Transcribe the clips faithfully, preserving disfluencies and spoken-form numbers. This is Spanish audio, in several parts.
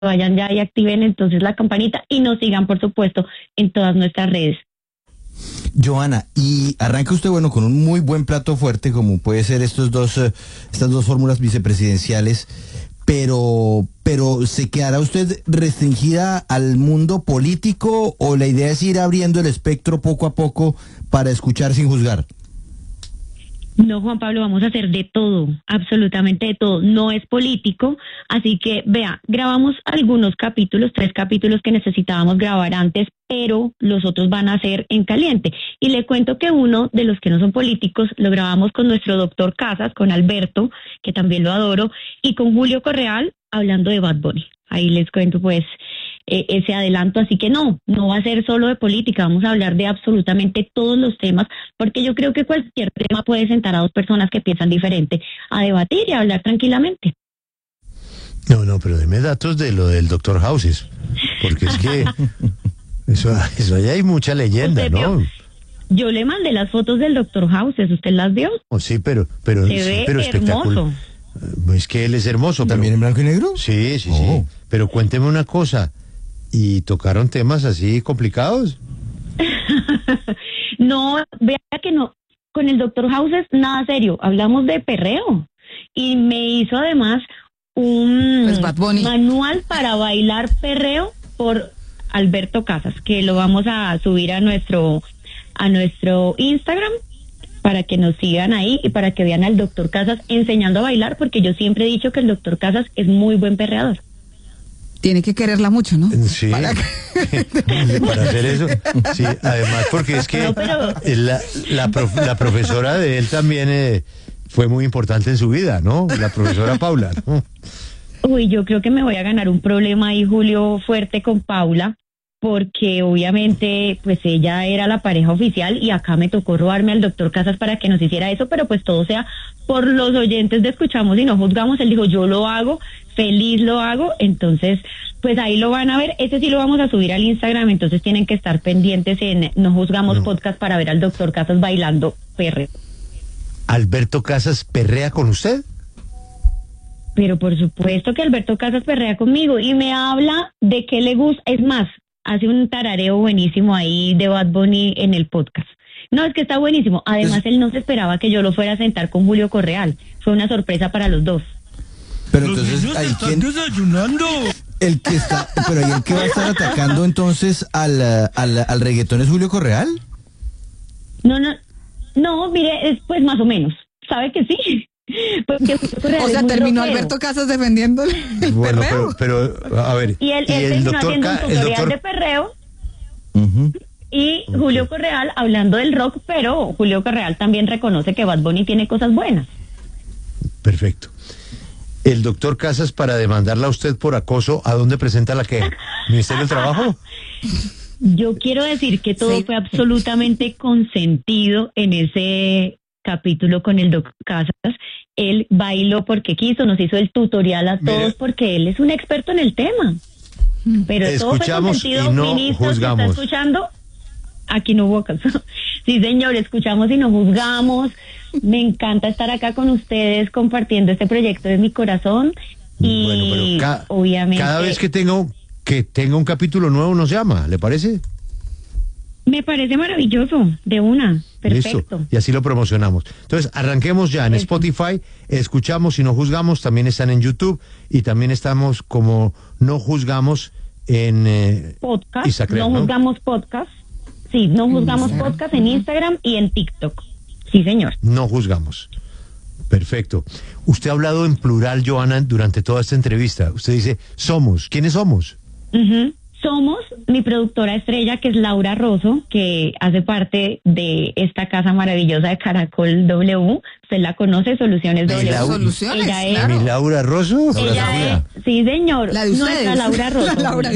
vayan ya y activen entonces la campanita y nos sigan, por supuesto, en todas nuestras redes. Joana, y arranca usted, bueno, con un muy buen plato fuerte, como puede ser estos dos, eh, estas dos fórmulas vicepresidenciales, pero, pero ¿se quedará usted restringida al mundo político o la idea es ir abriendo el espectro poco a poco para escuchar sin juzgar? No, Juan Pablo, vamos a hacer de todo, absolutamente de todo. No es político, así que vea, grabamos algunos capítulos, tres capítulos que necesitábamos grabar antes, pero los otros van a ser en caliente. Y le cuento que uno de los que no son políticos lo grabamos con nuestro doctor Casas, con Alberto, que también lo adoro, y con Julio Correal, hablando de Bad Bunny. Ahí les cuento pues eh, ese adelanto, así que no, no va a ser solo de política, vamos a hablar de absolutamente todos los temas, porque yo creo que cualquier tema puede sentar a dos personas que piensan diferente a debatir y a hablar tranquilamente. No, no, pero deme datos de lo del doctor Houses, porque es que eso, eso allá hay mucha leyenda, ¿no? Vio, yo le mandé las fotos del doctor Houses, ¿usted las vio? Oh, sí, pero, pero, Se sí, ve pero espectacular. Es que él es hermoso. ¿También pero, en blanco y negro? Sí, sí, oh. sí. Pero cuénteme una cosa. ¿Y tocaron temas así complicados? No, vea que no. Con el doctor Houses, nada serio. Hablamos de perreo. Y me hizo además un pues Bad Bunny. manual para bailar perreo por Alberto Casas, que lo vamos a subir a nuestro, a nuestro Instagram, para que nos sigan ahí y para que vean al doctor Casas enseñando a bailar, porque yo siempre he dicho que el doctor Casas es muy buen perreador. Tiene que quererla mucho, ¿no? Sí, para, para hacer eso. Sí, además porque es que no, pero... la, la, prof, la profesora de él también eh, fue muy importante en su vida, ¿no? La profesora Paula, ¿no? Uy, yo creo que me voy a ganar un problema ahí, Julio, fuerte con Paula, porque obviamente pues ella era la pareja oficial y acá me tocó robarme al doctor Casas para que nos hiciera eso, pero pues todo sea por los oyentes de Escuchamos y No Juzgamos. Él dijo, yo lo hago, feliz lo hago, entonces pues ahí lo van a ver. Ese sí lo vamos a subir al Instagram, entonces tienen que estar pendientes en No Juzgamos no. Podcast para ver al doctor Casas bailando perreo. ¿Alberto Casas perrea con usted? Pero por supuesto que Alberto Casas perrea conmigo y me habla de qué le gusta, es más, hace un tarareo buenísimo ahí de Bad Bunny en el podcast. No, es que está buenísimo. Además, es... él no se esperaba que yo lo fuera a sentar con Julio Correal. Fue una sorpresa para los dos. Pero entonces, ¿ahí quién? Desayunando. El que está, pero ahí el que va a estar atacando entonces al, al, al reggaetón es Julio Correal. No, no, no, mire, es pues más o menos. ¿Sabe que sí? Porque o sea, terminó rockero. Alberto Casas defendiendo el bueno, perreo. Pero, pero, a ver, y él, y él el terminó doctor haciendo Ca- un tutorial el doctor... de perreo uh-huh. y okay. Julio Correal hablando del rock, pero Julio Correal también reconoce que Bad Bunny tiene cosas buenas. Perfecto. El doctor Casas, para demandarla a usted por acoso, ¿a dónde presenta la queja? ¿Ministerio del Trabajo? Yo quiero decir que todo sí. fue absolutamente consentido en ese capítulo con el doctor Casas. Él bailó porque quiso, nos hizo el tutorial a todos. Mire, porque él es un experto en el tema. Pero escuchamos todo fue consentido. Y no Ministro, juzgamos. ¿está escuchando? Aquí no hubo caso. Sí, señor, escuchamos y no juzgamos. Me encanta estar acá con ustedes compartiendo este proyecto de mi corazón. Y bueno, pero ca- obviamente cada vez que tenga, un, que tenga un capítulo nuevo nos llama, ¿le parece? Me parece maravilloso, de una, perfecto. Listo, y así lo promocionamos. Entonces, arranquemos ya en Eso. Spotify, Escuchamos y No Juzgamos, también están en YouTube y también estamos como No Juzgamos en eh, podcast, Instagram, No ¿no? Juzgamos Podcast, sí, No Juzgamos Podcast en Instagram y en TikTok, sí señor. No Juzgamos, perfecto. Usted ha hablado en plural, Joana, durante toda esta entrevista. Usted dice, somos, ¿quiénes somos? Uh-huh. Somos mi productora estrella, que es Laura Rosso, que hace parte de esta casa maravillosa de Caracol W. Usted la conoce, Soluciones W. Laura, Soluciones, ella es, claro. ¿Mi Laura Rosso? Ella es, sí, señor. La de ustedes. Nuestra Laura Rosso. La Laura.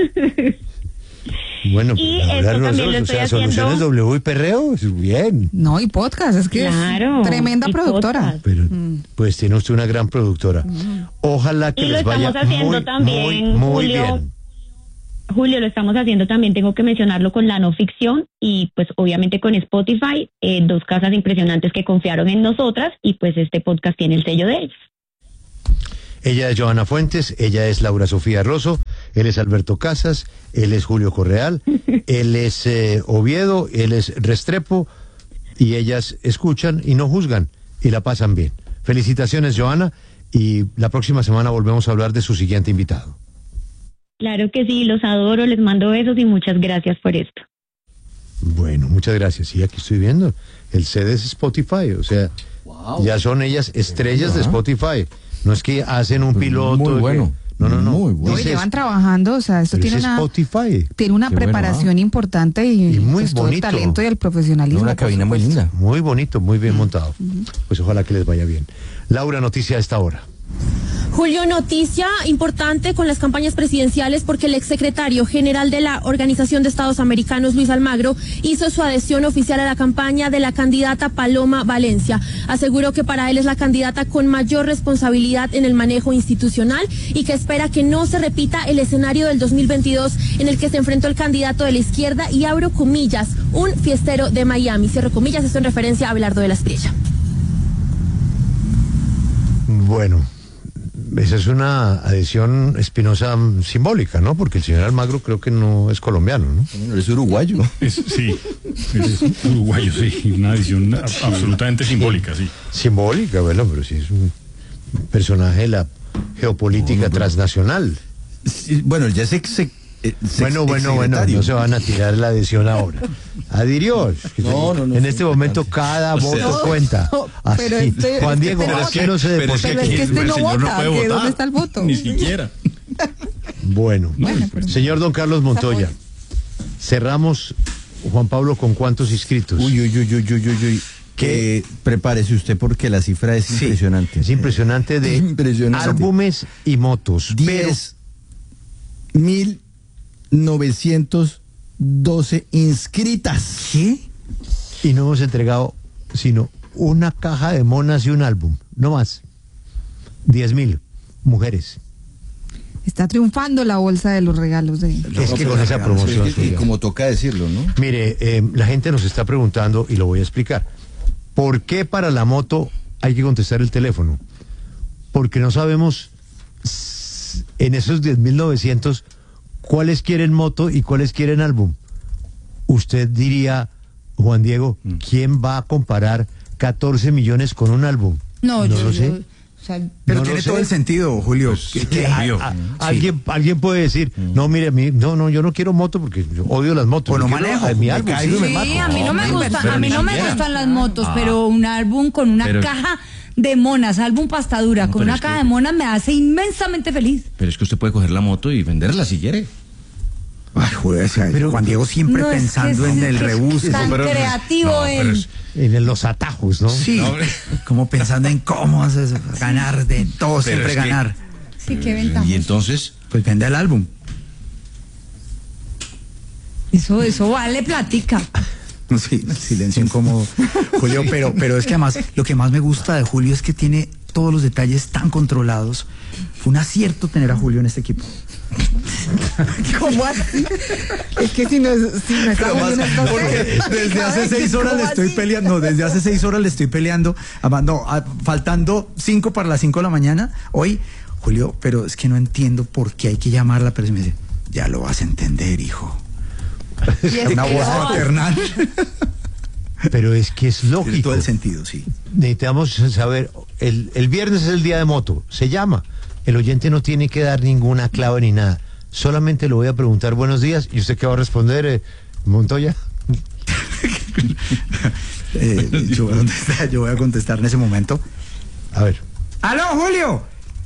Bueno, y pues, esto Rosso, también lo o estoy sea, haciendo. Soluciones W y Perreo, es bien. No, y podcast, es que claro, es tremenda productora. Podcast. Pero, mm. pues tiene usted una gran productora. Mm. Ojalá que y les vaya lo estamos haciendo muy, también, muy, muy Julio. bien. Julio, lo estamos haciendo también, tengo que mencionarlo con la no ficción y pues obviamente con Spotify, eh, dos casas impresionantes que confiaron en nosotras y pues este podcast tiene el sello de ellos. Ella es Johanna Fuentes, ella es Laura Sofía Rosso, él es Alberto Casas, él es Julio Correal, él es eh, Oviedo, él es Restrepo, y ellas escuchan y no juzgan y la pasan bien. Felicitaciones, Johanna, y la próxima semana volvemos a hablar de su siguiente invitado. Claro que sí, los adoro, les mando besos y muchas gracias por esto. Bueno, muchas gracias. Sí, aquí estoy viendo. El C D es Spotify, o sea, wow. Ya son ellas estrellas uh-huh. de Spotify. No es que hacen un piloto. Muy bueno. Que, no, no, no. Muy bueno. Hoy llevan trabajando, o sea, esto tiene una, Spotify. tiene una Qué preparación bueno, ¿ah? importante y, y muy pues, bonito. Todo el talento y el profesionalismo. Una cabina muy linda. Muy bonito, muy bien uh-huh. montado. Uh-huh. Pues ojalá que les vaya bien. Laura, noticia a esta hora. Julio, noticia importante con las campañas presidenciales porque el exsecretario general de la Organización de Estados Americanos, Luis Almagro, hizo su adhesión oficial a la campaña de la candidata Paloma Valencia. Aseguró que para él es la candidata con mayor responsabilidad en el manejo institucional y que espera que no se repita el escenario del dos mil veintidós en el que se enfrentó el candidato de la izquierda y, abro comillas, un fiestero de Miami. Cierro comillas, esto en referencia a Abelardo de la Espriella. Bueno. Esa es una adhesión espinosa simbólica, ¿no? Porque el señor Almagro creo que no es colombiano, ¿no? No, es uruguayo. Es, sí, es uruguayo, sí. Una adhesión absolutamente simbólica, sí. Simbólica, bueno, pero sí es un personaje de la geopolítica no, no, transnacional. Sí, bueno, ya sé que se... Eh, bueno, bueno, bueno, no se van a tirar la adhesión ahora. Adiós. No, no, no. En este momento cada voto no, cuenta. No, Así. Pero este, Juan Diego, este ¿por qué no se deposita? Pero es que este no vota, no que ¿dónde está el voto? Ni siquiera. Bueno, bueno pero... señor don Carlos Montoya, cerramos, Juan Pablo, ¿con cuántos inscritos? Uy, uy, uy, uy, uy, uy, uy. Que eh, prepárese usted porque la cifra es sí, impresionante. Es impresionante de impresionante. Álbumes y motos. diez mil novecientos doce inscritas. ¿Qué? Y no hemos entregado sino una caja de monas y un álbum, no más. diez mil mujeres. Está triunfando la bolsa de los regalos de... Es que con esa promoción... Sí, y como toca decirlo, ¿no? Mire, eh, la gente nos está preguntando, y lo voy a explicar, ¿por qué para la moto hay que contestar el teléfono? Porque no sabemos en esos diez mil novecientos cuáles quieren moto y cuáles quieren álbum. Usted diría, Juan Diego, ¿quién va a comparar catorce millones con un álbum? No, no yo, lo sé. Yo, o sea, pero no tiene todo el sentido, Julio. Pues, que, que, a, a, sí. alguien, alguien puede decir, no, mire, a mí, no, no, yo no quiero moto porque yo odio las motos. O no manejo, mi álbum. Sí, me sí a mí no me gusta, a mí no me gustan las motos, ah, pero un álbum con una pero, caja de monas, álbum pastadura, no, con una caja que, de monas me hace inmensamente feliz. Pero es que usted puede coger la moto y venderla si quiere. Ay, joder, pero Juan Diego siempre no, pensando es en es el rebus. Tan pero, creativo no, en... Es, en los atajos, ¿no? Sí, no, como pensando en cómo haces ganar de todo, pero siempre ganar. Que... Sí, qué ventaja. Y entonces... Pues vende el álbum. Eso, eso vale plática. Sí, silencio incómodo, Julio, pero, pero es que además, lo que más me gusta de Julio es que tiene todos los detalles tan controlados. Fue un acierto tener a Julio en este equipo. ¿Cómo así? Es que si no, si no está más, no porque desde hace seis horas le estoy así? peleando, no, desde hace seis horas le estoy peleando, no, a, faltando cinco para las cinco de la mañana, hoy, Julio, pero es que no entiendo por qué hay que llamarla, pero me dice, ya lo vas a entender, hijo. Una voz maternal. Pero es que es lógico. Tiene todo el sentido, sí. Necesitamos saber, el, el viernes es el día de moto, se llama. El oyente no tiene que dar ninguna clave ni nada. Solamente le voy a preguntar buenos días. ¿Y usted qué va a responder, eh, Montoya? eh, yo, voy a contestar, yo voy a contestar en ese momento. A ver. ¡Aló, Julio!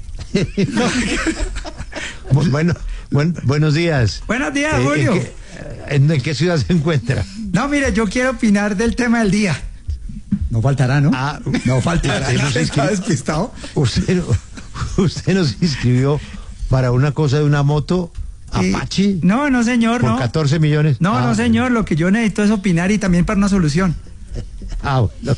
bueno, buen, buenos días. Buenos días, eh, Julio. ¿en qué, en, ¿En qué ciudad se encuentra? No, mire, yo quiero opinar del tema del día. No faltará, ¿no? Ah, no faltará. ¿No se ¿Está despistado? Usted, usted nos inscribió para una cosa de una moto Apache. Eh, no, no, señor, por no. catorce millones. No, ah, no, señor, lo que yo necesito es opinar y también para una solución. Ah, bueno.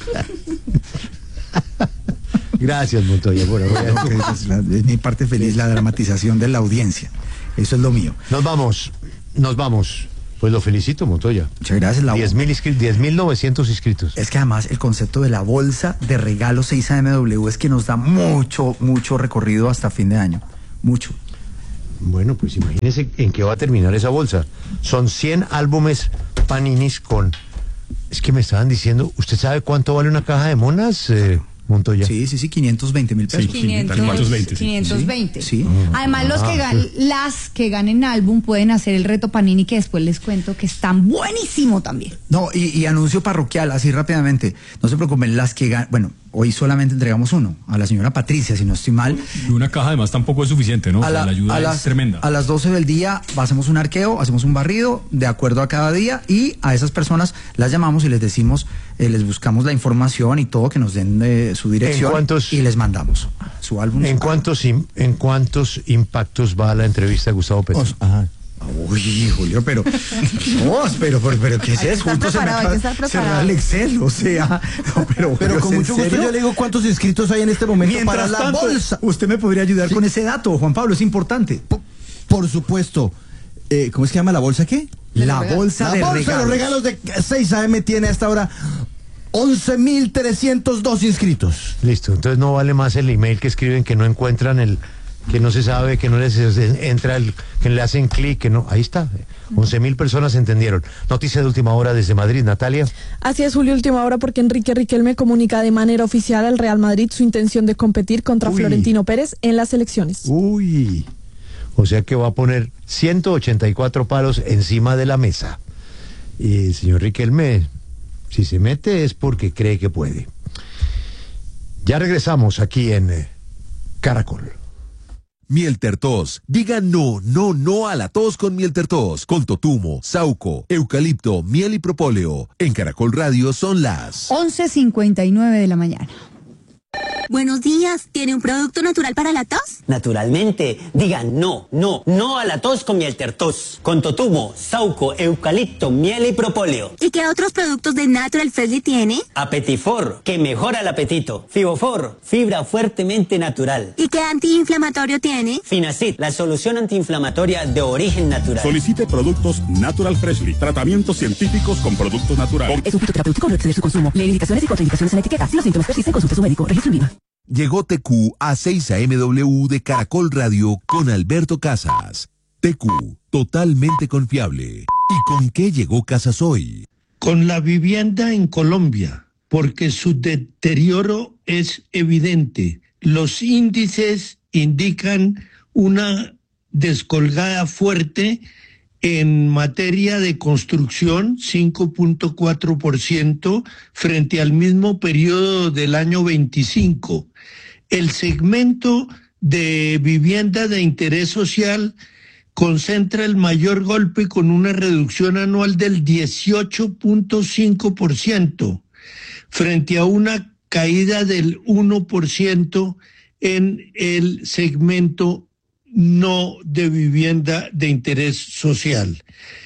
Gracias, Montoya. Bueno, voy a... es, la, es mi parte feliz, la dramatización de la audiencia. Eso es lo mío. Nos vamos, nos vamos. Pues lo felicito, Montoya. Muchas gracias. La diez mil novecientos inscritos. Es que además el concepto de la bolsa de regalos seis A M W es que nos da mucho, mucho recorrido hasta fin de año. Mucho. Bueno, pues imagínese en qué va a terminar esa bolsa. Son cien álbumes Paninis con... Es que me estaban diciendo, ¿usted sabe cuánto vale una caja de monas, eh, Montoya? Sí, sí, sí, quinientos veinte mil pesos. Sí, quinientos veinte. quinientos veinte. Sí. Además, los que Ah, gan- las que ganen álbum pueden hacer el reto Panini, que después les cuento que están buenísimo también. No, y, y anuncio parroquial, así rápidamente. No se preocupen, las que ganan... Bueno, hoy solamente entregamos uno, a la señora Patricia, si no estoy mal. Y una caja además tampoco es suficiente, ¿no? O A, sea, la- la ayuda a es las, tremenda. a las doce del día hacemos un arqueo, hacemos un barrido de acuerdo a cada día y a esas personas las llamamos y les decimos, eh, les buscamos la información y todo, que nos den eh, su dirección. ¿En cuántos- y les mandamos su álbum. ¿En cuántos, im- ¿En cuántos impactos va la entrevista de Gustavo Petro? Os- ajá. Uy, Julio, pero... No, pero, pero, pero ¿qué es Hay que eso? estar Justo se me preparado, hay acaba que estar de preparado. cerrar el Excel, o sea... No, pero, Pero con ¿en mucho gusto serio? yo le digo cuántos inscritos hay en este momento Mientras para la tanto, bolsa. usted me podría ayudar con ese dato, Juan Pablo, es importante. Por, por supuesto. Eh, ¿Cómo es que llama la bolsa qué? La bolsa La de bolsa regalos. de los regalos de seis A M tiene hasta ahora once mil trescientos dos inscritos. Listo, entonces no vale más el email que escriben que no encuentran el... que no se sabe, que no les entra el... que le hacen clic, que no... Ahí está. once mil personas entendieron. Noticia de última hora desde Madrid, Natalia. Así es, Julio, última hora, porque Enrique Riquelme comunica de manera oficial al Real Madrid su intención de competir contra Uy. Florentino Pérez en las elecciones. Uy. O sea que va a poner ciento ochenta y cuatro palos encima de la mesa. Y el señor Riquelme, si se mete es porque cree que puede. Ya regresamos aquí en eh, Caracol. Miel Tertos. Diga no, no, no a la tos con Miel Tertos. Con totumo, sauco, eucalipto, miel y propóleo. En Caracol Radio son las once cincuenta y nueve de la mañana. Buenos días, ¿tiene un producto natural para la tos? Naturalmente, digan no, no, no a la tos con Miel Tertos. Con totumo, sauco, eucalipto, miel y propóleo. ¿Y qué otros productos de Natural Freshly tiene? Apetifor, que mejora el apetito. Fibofor, fibra fuertemente natural. ¿Y qué antiinflamatorio tiene? Finacid, la solución antiinflamatoria de origen natural. Solicite productos Natural Freshly. Tratamientos científicos con productos naturales. Es un fitoterapéutico, no exceder su consumo. Lee indicaciones y contraindicaciones en la etiqueta. Si los síntomas persisten, consulte a su médico. Registro en Viva. Llegó T Q a seis A M W de Caracol Radio con Alberto Casas. T Q, totalmente confiable. ¿Y con qué llegó Casas hoy? Con la vivienda en Colombia, porque su deterioro es evidente. Los índices indican una descolgada fuerte en materia de construcción, cinco punto cuatro por ciento, frente al mismo periodo del año veinticinco. El segmento de vivienda de interés social concentra el mayor golpe con una reducción anual del dieciocho punto cinco por ciento, frente a una caída del uno por ciento en el segmento no de vivienda de interés social.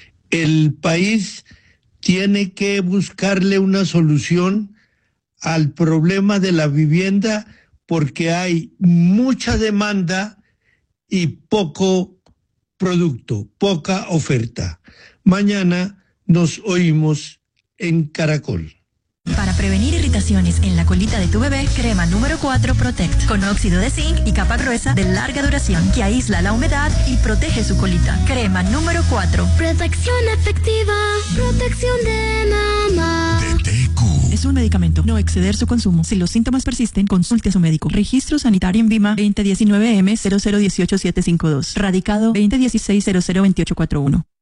El país tiene que buscarle una solución al problema de la vivienda porque hay mucha demanda y poco producto, poca oferta. Mañana nos oímos en Caracol. Para prevenir irritaciones en la colita de tu bebé, crema número cuatro Protect, con óxido de zinc y capa gruesa de larga duración que aísla la humedad y protege su colita. Crema número cuatro. Protección efectiva, protección de mamá. T Q. Es un medicamento, no exceder su consumo. Si los síntomas persisten, consulte a su médico. Registro sanitario en Vima veinte diecinueve M cero cero dieciocho siete cinco dos. Radicado veinte dieciséis cero cero veintiocho cuarenta y uno.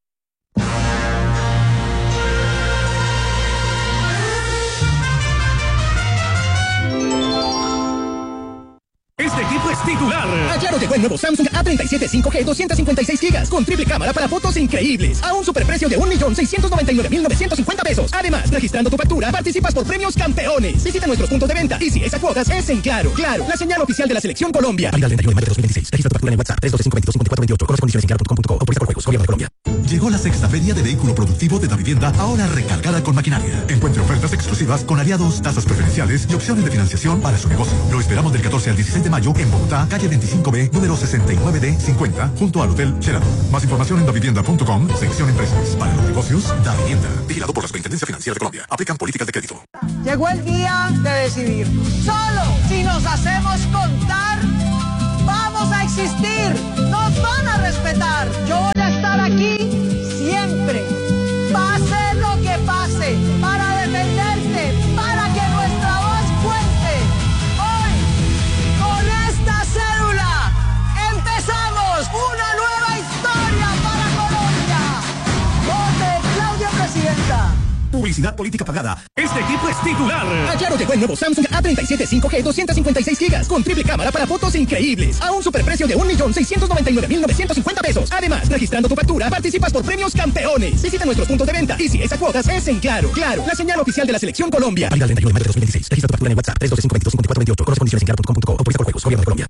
Este equipo es titular. A Claro llegó el nuevo Samsung A treinta y siete cinco G doscientos cincuenta y seis gigas con triple cámara para fotos increíbles a un superprecio de un millón seiscientos noventa y nueve mil novecientos cincuenta pesos. Además, registrando tu factura, participas por premios campeones. Visita nuestros puntos de venta y si es a cuotas, es en Claro. Claro, la señal oficial de la Selección Colombia. Válida el treinta y uno de mayo de dos mil veintiséis. Registra tu factura en el WhatsApp tres uno dos cinco dos cinco cuatro dos ocho. Conozco condiciones en claro punto com punto co o por juegos. Gobierno de Colombia. Llegó la sexta feria de vehículo productivo de Davivienda, ahora recargada con maquinaria. Encuentre ofertas exclusivas con aliados, tasas preferenciales y opciones de financiación para su negocio. Lo esperamos del catorce al dieciséis de mayo en Bogotá, calle veinticinco B, número sesenta y nueve D cincuenta, junto al Hotel Sheraton. Más información en davivienda punto com, sección empresas. Para los negocios, Davivienda. Vigilado por la Superintendencia Financiera de Colombia. Aplican políticas de crédito. Llegó el día de decidir. Solo si nos hacemos contar, vamos a existir. Nos van a respetar. Yo voy a estar aquí siempre. Pase lo que pase, para defenderte, para que nuestra voz cuente. Hoy, con esta cédula, empezamos una nueva historia para Colombia. Vote Claudia Presidenta. Publicidad política pagada. Este equipo es titular. A Claro llegó el nuevo Samsung A treinta y siete cinco G doscientos cincuenta y seis gigas con triple cámara para fotos increíbles a un superprecio de un millón seiscientos noventa y nueve mil novecientos cincuenta pesos. Además, registrando tu factura, participas por premios campeones. Visita nuestros puntos de venta y si esa cuotas es en Claro. Claro, la señal oficial de la Selección Colombia. Válida el treinta y uno de mayo de dos mil dieciséis. Registra tu factura en el WhatsApp tres uno dos cinco dos cinco cuatro dos ocho. Conoce condiciones en claro punto com punto co. Autoriza por juegos. Gobierno de Colombia.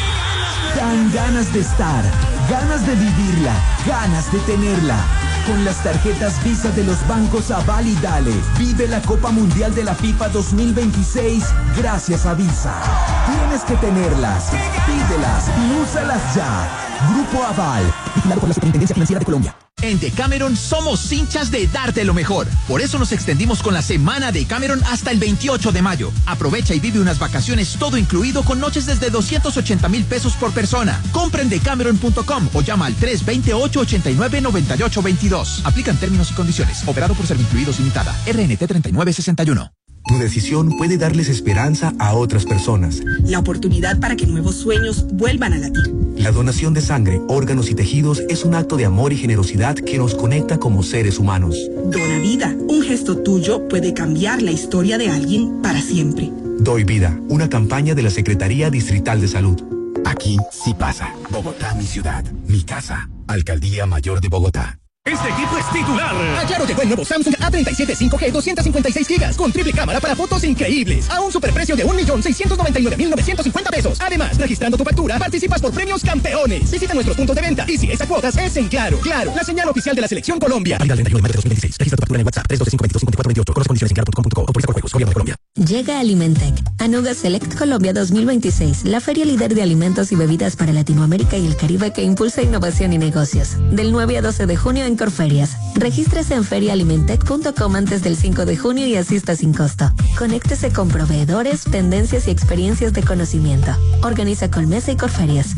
Dan ganas de estar, ganas de vivirla, ganas de tenerla. Con las tarjetas Visa de los bancos Aval y Dale, vive la Copa Mundial de la FIFA dos mil veintiséis gracias a Visa. Tienes que tenerlas, pídelas y úsalas ya. Grupo Aval, vigilado por la Superintendencia Financiera de Colombia. En Decameron somos hinchas de darte lo mejor. Por eso nos extendimos con la semana de Decameron hasta el veintiocho de mayo. Aprovecha y vive unas vacaciones todo incluido con noches desde doscientos ochenta mil pesos por persona. Compra en decameron punto com o llama al tres dos ocho, ocho nueve, nueve ocho dos dos. Aplican términos y condiciones. Operado por Servincluidos Limitada. R N T treinta y nueve sesenta y uno. Tu decisión puede darles esperanza a otras personas. La oportunidad para que nuevos sueños vuelvan a latir. La donación de sangre, órganos y tejidos es un acto de amor y generosidad que nos conecta como seres humanos. Dona vida. Un gesto tuyo puede cambiar la historia de alguien para siempre. Doy vida. Una campaña de la Secretaría Distrital de Salud. Aquí sí pasa. Bogotá, mi ciudad, mi casa. Alcaldía Mayor de Bogotá. Este equipo es titular. A Claro llegó el nuevo Samsung A treinta y siete cinco G doscientos cincuenta y seis gigas con triple cámara para fotos increíbles a un superprecio de un millón seiscientos noventa y nueve mil novecientos cincuenta pesos. Además, registrando tu factura, participas por premios campeones. Visita nuestros puntos de venta y si esa cuotas es en Claro. Claro, la señal oficial de la Selección Colombia. Válida el treinta y uno de mayo de dos mil dieciséis. Registra tu factura en el WhatsApp tres uno dos cinco dos cinco cuatro dos ocho. Conoce condiciones en claro punto com punto co. Autoriza por juegos. Gobierno de Colombia. Llega Alimentec, Anuga Select Colombia dos mil veintiséis, la feria líder de alimentos y bebidas para Latinoamérica y el Caribe que impulsa innovación y negocios. Del nueve a doce de junio en Corferias. Regístrese en feria alimentec punto com antes del cinco de junio y asista sin costo. Conéctese con proveedores, tendencias y experiencias de conocimiento. Organiza Colmesa y Corferias.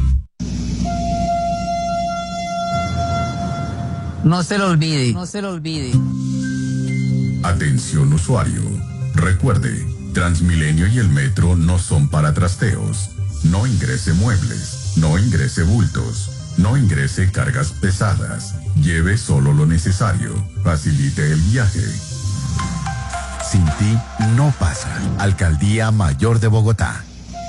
No se lo olvide, no se lo olvide. Atención usuario. Recuerde, Transmilenio y el metro no son para trasteos. No ingrese muebles, no ingrese bultos, no ingrese cargas pesadas. Lleve solo lo necesario. Facilite el viaje. Sin ti no pasa. Alcaldía Mayor de Bogotá.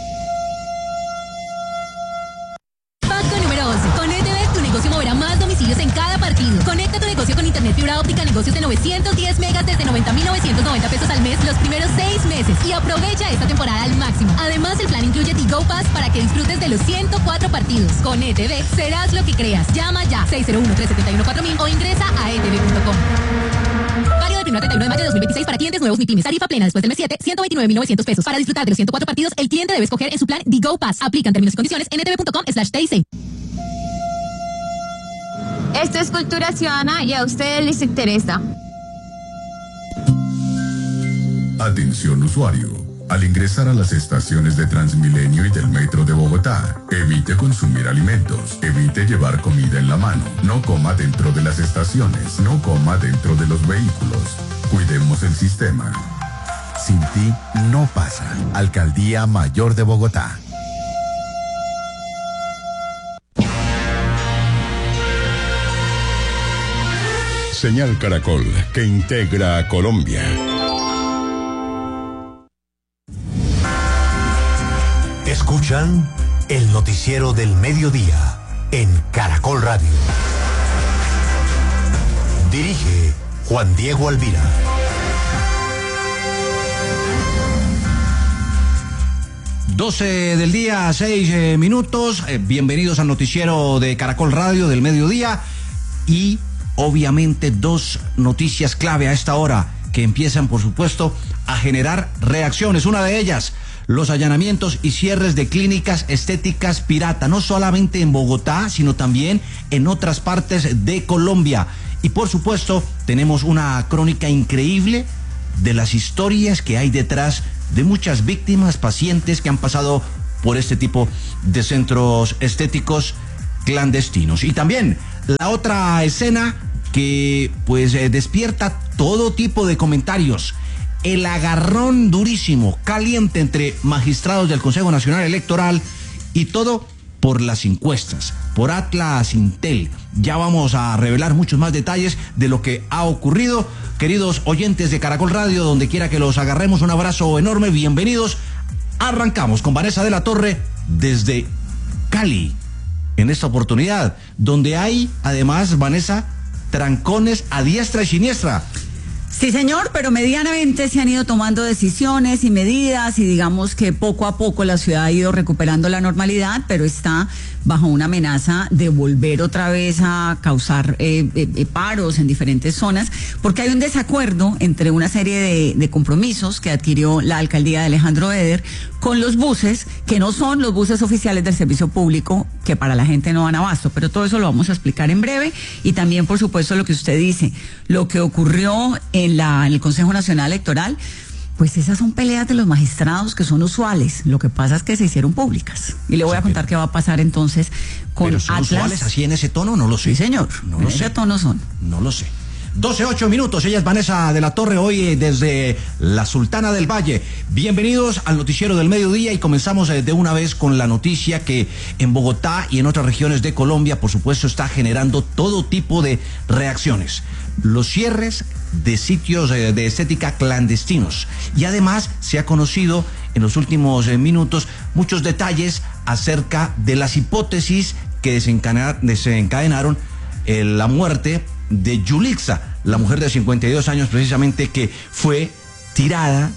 Paso número once. Con E T V tu negocio moverá más domicilios en cada partido. Conecta tu negocio con internet fibra óptica, negocios de novecientos diez megas desde noventa mil novecientos noventa pesos al mes los primeros seis meses y aprovecha esta temporada al máximo. Además, el plan incluye Tigo Pass para que disfrutes de los ciento cuatro partidos. Con E T V serás lo que creas. Llama ya seis cero uno, tres siete uno, cuatro mil o ingresa a e t v punto com. Válido del primero al treinta y uno de mayo de dos mil veintiséis para clientes nuevos MIPYMES. Tarifa plena después del mes siete, ciento veintinueve mil novecientos pesos. Para disfrutar de los ciento cuatro partidos, el cliente debe escoger en su plan Tigo Pass. Aplican términos y condiciones en e t v punto com slash t i c. Esto es Cultura Ciudadana y a ustedes les interesa. Atención usuario. Al ingresar a las estaciones de Transmilenio y del Metro de Bogotá, evite consumir alimentos, evite llevar comida en la mano, no coma dentro de las estaciones, no coma dentro de los vehículos. Cuidemos el sistema. Sin ti no pasa. Alcaldía Mayor de Bogotá. Señal Caracol, que integra a Colombia. Escuchan el noticiero del mediodía en Caracol Radio. Dirige Juan Diego Alvira. doce del día, seis eh, minutos. Eh, bienvenidos al noticiero de Caracol Radio del mediodía. Y obviamente dos noticias clave a esta hora que empiezan, por supuesto, a generar reacciones. Una de ellas, los allanamientos y cierres de clínicas estéticas pirata, no solamente en Bogotá, sino también en otras partes de Colombia. Y por supuesto, tenemos una crónica increíble de las historias que hay detrás de muchas víctimas, pacientes que han pasado por este tipo de centros estéticos clandestinos. Y también la otra escena que pues eh, despierta todo tipo de comentarios. El agarrón durísimo, caliente entre magistrados del Consejo Nacional Electoral y todo por las encuestas, por Atlas Intel. Ya vamos a revelar muchos más detalles de lo que ha ocurrido. Queridos oyentes de Caracol Radio, donde quiera que los agarremos, un abrazo enorme, bienvenidos. Arrancamos con Vanessa de la Torre desde Cali, en esta oportunidad, donde hay además, Vanessa, trancones a diestra y siniestra. Sí, señor, pero medianamente se han ido tomando decisiones y medidas y digamos que poco a poco la ciudad ha ido recuperando la normalidad, pero está bajo una amenaza de volver otra vez a causar eh, eh, paros en diferentes zonas, porque hay un desacuerdo entre una serie de, de compromisos que adquirió la alcaldía de Alejandro Eder con los buses, que no son los buses oficiales del servicio público, que para la gente no dan abasto, pero todo eso lo vamos a explicar en breve, y también, por supuesto, lo que usted dice, lo que ocurrió en la en el Consejo Nacional Electoral. Pues esas son peleas de los magistrados que son usuales. Lo que pasa es que se hicieron públicas. Y le voy sí, a contar qué va a pasar entonces con ¿Pero son Atlas. usuales así en ese tono? No lo sé. Sí, señor. No en lo ese sé. tono son. No lo sé. doce, ocho minutos. Ella es Vanessa de la Torre, hoy desde la Sultana del Valle. Bienvenidos al noticiero del mediodía y comenzamos de una vez con la noticia que en Bogotá y en otras regiones de Colombia, por supuesto, está generando todo tipo de reacciones. Los cierres de sitios de estética clandestinos. Y además se ha conocido en los últimos minutos muchos detalles acerca de las hipótesis que desencadenaron eh, la muerte de Yulixa, la mujer de cincuenta y dos años precisamente, que fue tirada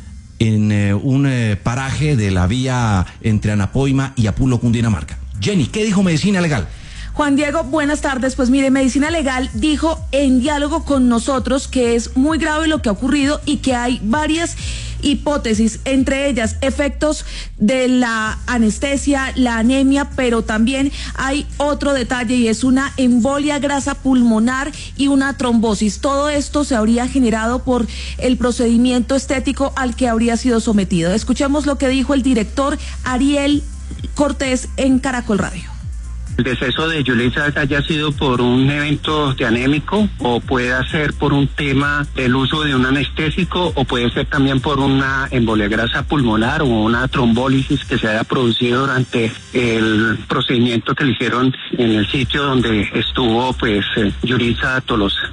en eh, un eh, paraje de la vía entre Anapoima y Apulo, Cundinamarca. Jenny, ¿qué dijo Medicina Legal? Juan Diego, buenas tardes. Pues mire, Medicina Legal dijo en diálogo con nosotros que es muy grave lo que ha ocurrido y que hay varias hipótesis, entre ellas efectos de la anestesia, la anemia, pero también hay otro detalle y es una embolia grasa pulmonar y una trombosis. Todo esto se habría generado por el procedimiento estético al que habría sido sometido. Escuchemos lo que dijo el director Ariel Cortés en Caracol Radio. El deceso de Yulixa haya sido por un evento de anémico o puede ser por un tema del uso de un anestésico o puede ser también por una embolia grasa pulmonar o una trombólisis que se haya producido durante el procedimiento que le hicieron en el sitio donde estuvo pues eh, Yulixa Tolosa.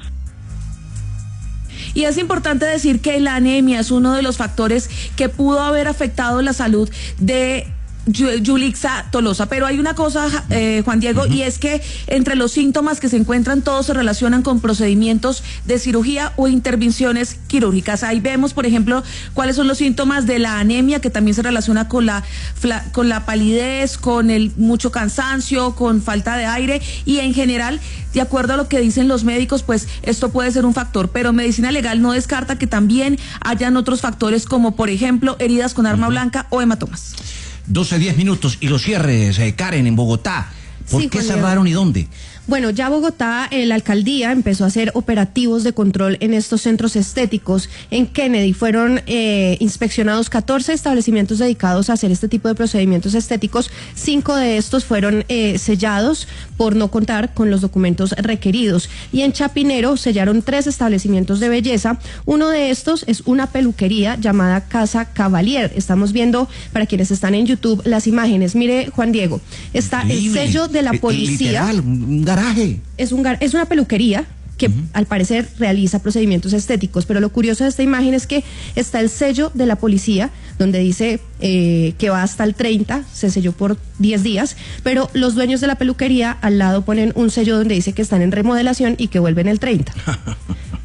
Y es importante decir que la anemia es uno de los factores que pudo haber afectado la salud de Yulixa Tolosa, pero hay una cosa, eh, Juan Diego, uh-huh. y es que entre los síntomas que se encuentran todos se relacionan con procedimientos de cirugía o intervenciones quirúrgicas. Ahí vemos, por ejemplo, cuáles son los síntomas de la anemia, que también se relaciona con la con la palidez, con el mucho cansancio, con falta de aire y en general, de acuerdo a lo que dicen los médicos, pues esto puede ser un factor, pero Medicina Legal no descarta que también hayan otros factores como, por ejemplo, heridas con arma uh-huh. blanca o hematomas. doce, diez minutos. Y los cierres, eh, Karen, en Bogotá. ¿Por sí, qué cerraron y dónde? Bueno, ya Bogotá, eh, la alcaldía empezó a hacer operativos de control en estos centros estéticos. En Kennedy fueron eh, inspeccionados catorce establecimientos dedicados a hacer este tipo de procedimientos estéticos. Cinco de estos fueron eh, sellados por no contar con los documentos requeridos. Y en Chapinero sellaron tres establecimientos de belleza. Uno de estos es una peluquería llamada Casa Cavalier. Estamos viendo, para quienes están en YouTube, las imágenes. Mire, Juan Diego, está Increíble. El sello de la policía. Literal, un garaje. Es, un gar es una peluquería que uh-huh. al parecer realiza procedimientos estéticos, pero lo curioso de esta imagen es que está el sello de la policía donde dice eh, que va hasta el treinta, se selló por diez días, pero los dueños de la peluquería al lado ponen un sello donde dice que están en remodelación y que vuelven el treinta.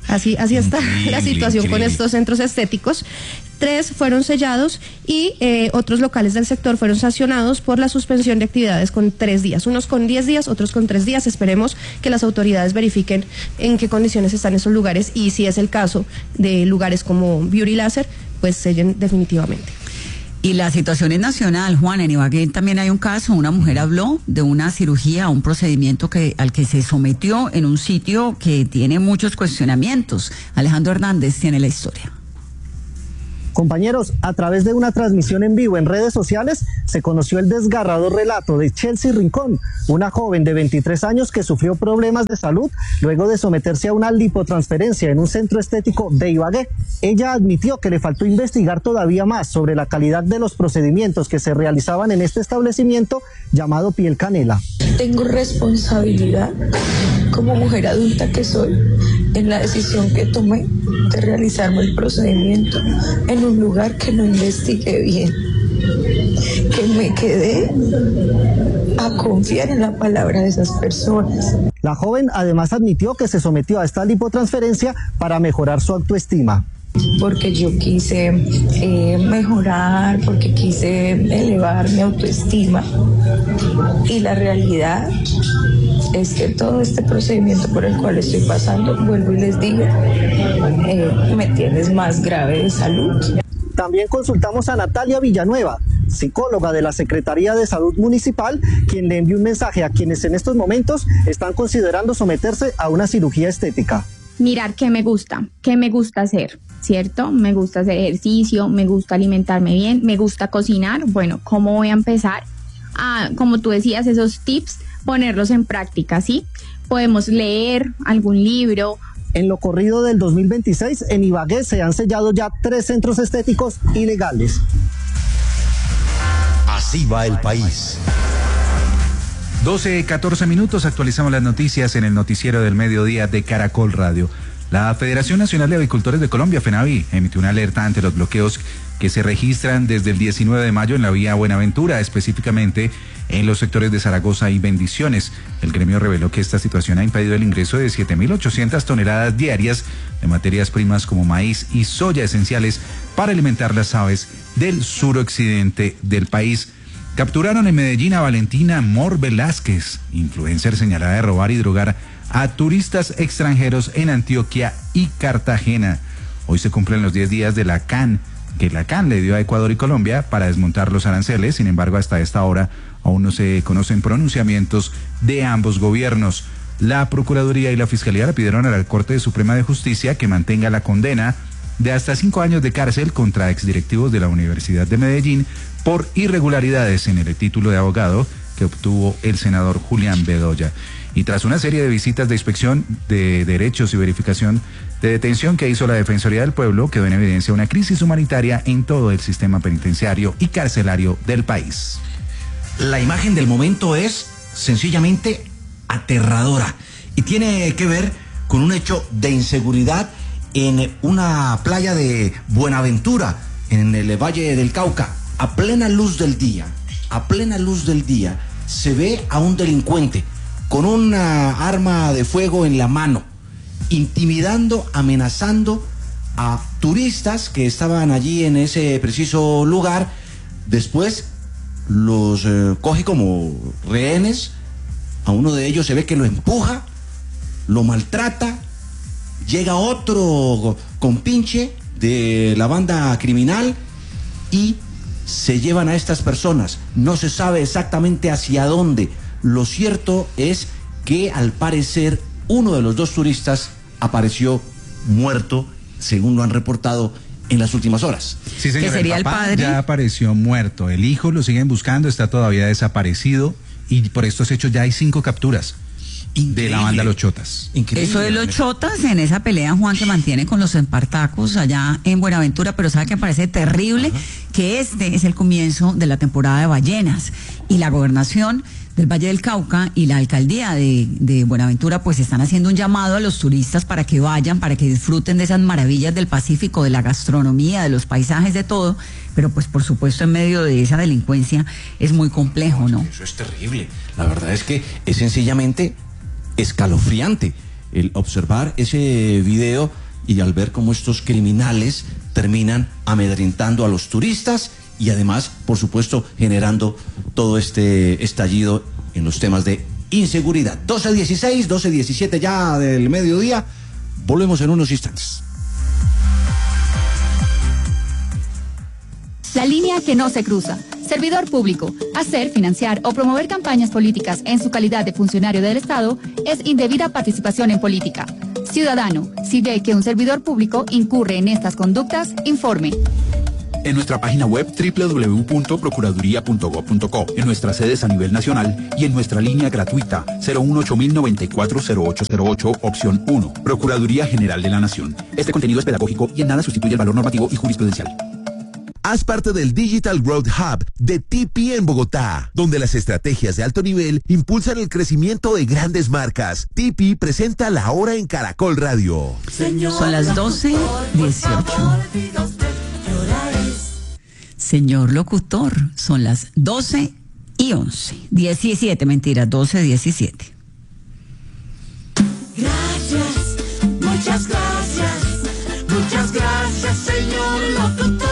Así, así está Increíble, la situación increíble. con estos centros estéticos. Tres fueron sellados y eh, otros locales del sector fueron sancionados por la suspensión de actividades con tres días. Unos con diez días, otros con tres días. Esperemos que las autoridades verifiquen en qué condiciones están esos lugares y si es el caso de lugares como Beauty Láser, pues sellen definitivamente. Y la situación es nacional, Juan. En Ibagué también hay un caso, una mujer habló de una cirugía, un procedimiento que al que se sometió en un sitio que tiene muchos cuestionamientos. Alejandro Hernández tiene la historia. Compañeros, a través de una transmisión en vivo en redes sociales se conoció el desgarrador relato de Chelsea Rincón, una joven de veintitrés años que sufrió problemas de salud luego de someterse a una lipotransferencia en un centro estético de Ibagué. Ella admitió que le faltó investigar todavía más sobre la calidad de los procedimientos que se realizaban en este establecimiento llamado Piel Canela. Tengo responsabilidad como mujer adulta que soy en la decisión que tomé de realizarme el procedimiento en un lugar que no investigué bien, que me quedé a confiar en la palabra de esas personas. La joven además admitió que se sometió a esta lipotransferencia para mejorar su autoestima. Porque yo quise eh, mejorar, porque quise elevar mi autoestima. Y la realidad es que todo este procedimiento por el cual estoy pasando, vuelvo y les digo, eh, me tienes más grave de salud. También consultamos a Natalia Villanueva, psicóloga de la Secretaría de Salud Municipal, quien le envió un mensaje a quienes en estos momentos están considerando someterse a una cirugía estética. Mirar qué me gusta, qué me gusta hacer, ¿cierto? Me gusta hacer ejercicio, me gusta alimentarme bien, me gusta cocinar. Bueno, ¿cómo voy a empezar? A, como tú decías, esos tips, ponerlos en práctica, ¿sí? Podemos leer algún libro. En lo corrido del dos mil veintiséis, en Ibagué se han sellado ya tres centros estéticos ilegales. Así va el país. doce, catorce minutos, actualizamos las noticias en el noticiero del mediodía de Caracol Radio. La Federación Nacional de Avicultores de Colombia, FENAVI, emitió una alerta ante los bloqueos que se registran desde el diecinueve de mayo en la vía Buenaventura, específicamente en los sectores de Zaragoza y Bendiciones. El gremio reveló que esta situación ha impedido el ingreso de siete mil ochocientas toneladas diarias de materias primas como maíz y soya esenciales para alimentar las aves del suroccidente del país. Capturaron en Medellín a Valentina Mor Velázquez, influencer señalada de robar y drogar a turistas extranjeros en Antioquia y Cartagena. Hoy se cumplen los diez días de la C A N, que la C A N le dio a Ecuador y Colombia para desmontar los aranceles. Sin embargo, hasta esta hora aún no se conocen pronunciamientos de ambos gobiernos. La Procuraduría y la Fiscalía le pidieron a la Corte Suprema de Justicia que mantenga la condena de hasta cinco años de cárcel contra exdirectivos de la Universidad de Medellín por irregularidades en el título de abogado que obtuvo el senador Julián Bedoya. Y tras una serie de visitas de inspección de derechos y verificación de detención que hizo la Defensoría del Pueblo, quedó en evidencia una crisis humanitaria en todo el sistema penitenciario y carcelario del país. La imagen del momento es sencillamente aterradora y tiene que ver con un hecho de inseguridad en una playa de Buenaventura, en el Valle del Cauca. A plena luz del día, a plena luz del día, se ve a un delincuente con una arma de fuego en la mano, intimidando, amenazando a turistas que estaban allí en ese preciso lugar. Después los eh, coge como rehenes, a uno de ellos se ve que lo empuja, lo maltrata, llega otro compinche de la banda criminal y se llevan a estas personas. No se sabe exactamente hacia dónde. Lo cierto es que al parecer uno de los dos turistas apareció muerto, según lo han reportado en las últimas horas. Sí, señor, ¿Que sería el papá el padre? ya apareció muerto, el hijo lo siguen buscando, está todavía desaparecido y por estos hechos ya hay cinco capturas. Increíble. De la banda Los Chotas. Increíble. Eso de Los Chotas en esa pelea, Juan, que mantiene con los Espartacos allá en Buenaventura, pero sabe que me parece terrible. Ajá. Que este es el comienzo de la temporada de ballenas y la gobernación del Valle del Cauca y la alcaldía de, de Buenaventura pues están haciendo un llamado a los turistas para que vayan, para que disfruten de esas maravillas del Pacífico, de la gastronomía, de los paisajes, de todo, pero pues por supuesto en medio de esa delincuencia es muy complejo, ¿no? Eso es terrible. La verdad es que es sencillamente escalofriante. el observar ese video y al ver cómo estos criminales terminan amedrentando a los turistas y además, por supuesto, generando todo este estallido en los temas de inseguridad. doce dieciséis, doce diecisiete ya del mediodía. Volvemos en unos instantes. La línea que no se cruza. Servidor público. Hacer, financiar o promover campañas políticas en su calidad de funcionario del Estado es indebida participación en política. Ciudadano, si ve que un servidor público incurre en estas conductas, informe. En nuestra página web doble u doble u doble u punto procuraduría punto gob punto co, en nuestras sedes a nivel nacional y en nuestra línea gratuita cero uno ocho mil noventa y cuatro cero ocho cero ocho, opción uno. Procuraduría General de la Nación. Este contenido es pedagógico y en nada sustituye el valor normativo y jurisprudencial. Haz parte del Digital Growth Hub de T P en Bogotá, donde las estrategias de alto nivel impulsan el crecimiento de grandes marcas. T P presenta La Hora en Caracol Radio. Son las doce dieciocho. Señor locutor, son las doce y once. diecisiete, mentira, doce diecisiete. Gracias, muchas gracias, muchas gracias, señor locutor.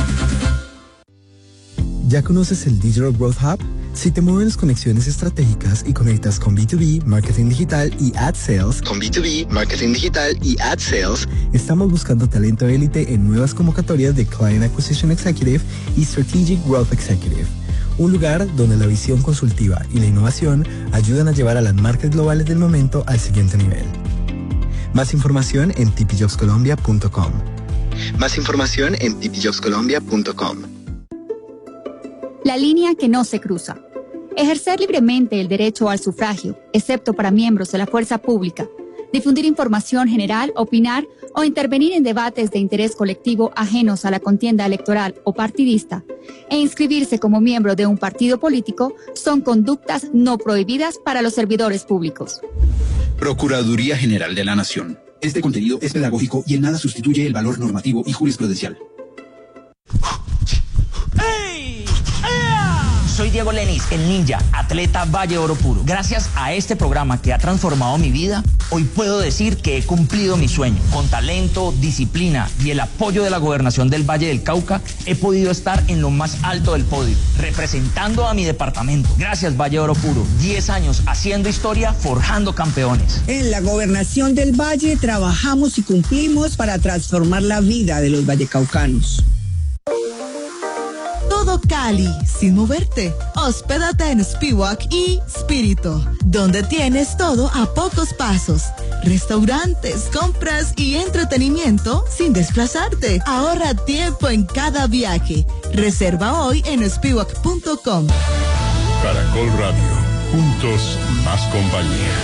¿Ya conoces el Digital Growth Hub? Si te mueven las conexiones estratégicas y conectas con B dos B, Marketing Digital y Ad Sales, con B dos B, Marketing Digital y Ad Sales, estamos buscando talento élite en nuevas convocatorias de Client Acquisition Executive y Strategic Growth Executive. Un lugar donde la visión consultiva y la innovación ayudan a llevar a las marcas globales del momento al siguiente nivel. Más información en t p jobs colombia punto com. Más información en t p jobs colombia punto com. La línea que no se cruza. Ejercer libremente el derecho al sufragio, excepto para miembros de la fuerza pública. Difundir información general, opinar o intervenir en debates de interés colectivo ajenos a la contienda electoral o partidista, e inscribirse como miembro de un partido político son conductas no prohibidas para los servidores públicos. Procuraduría General de la Nación. Este contenido es pedagógico y en nada sustituye el valor normativo y jurisprudencial. Soy Diego Lenis, el ninja, atleta Valle Oro Puro. Gracias a este programa que ha transformado mi vida, hoy puedo decir que he cumplido mi sueño. Con talento, disciplina y el apoyo de la gobernación del Valle del Cauca, he podido estar en lo más alto del podio, representando a mi departamento. Gracias, Valle Oro Puro. Diez años haciendo historia, forjando campeones. En la gobernación del Valle trabajamos y cumplimos para transformar la vida de los vallecaucanos. Todo Cali, sin moverte. Hospédate en Spiwak y Spirito, donde tienes todo a pocos pasos. Restaurantes, compras y entretenimiento sin desplazarte. Ahorra tiempo en cada viaje. Reserva hoy en spiwak punto com. Caracol Radio, juntos más compañía.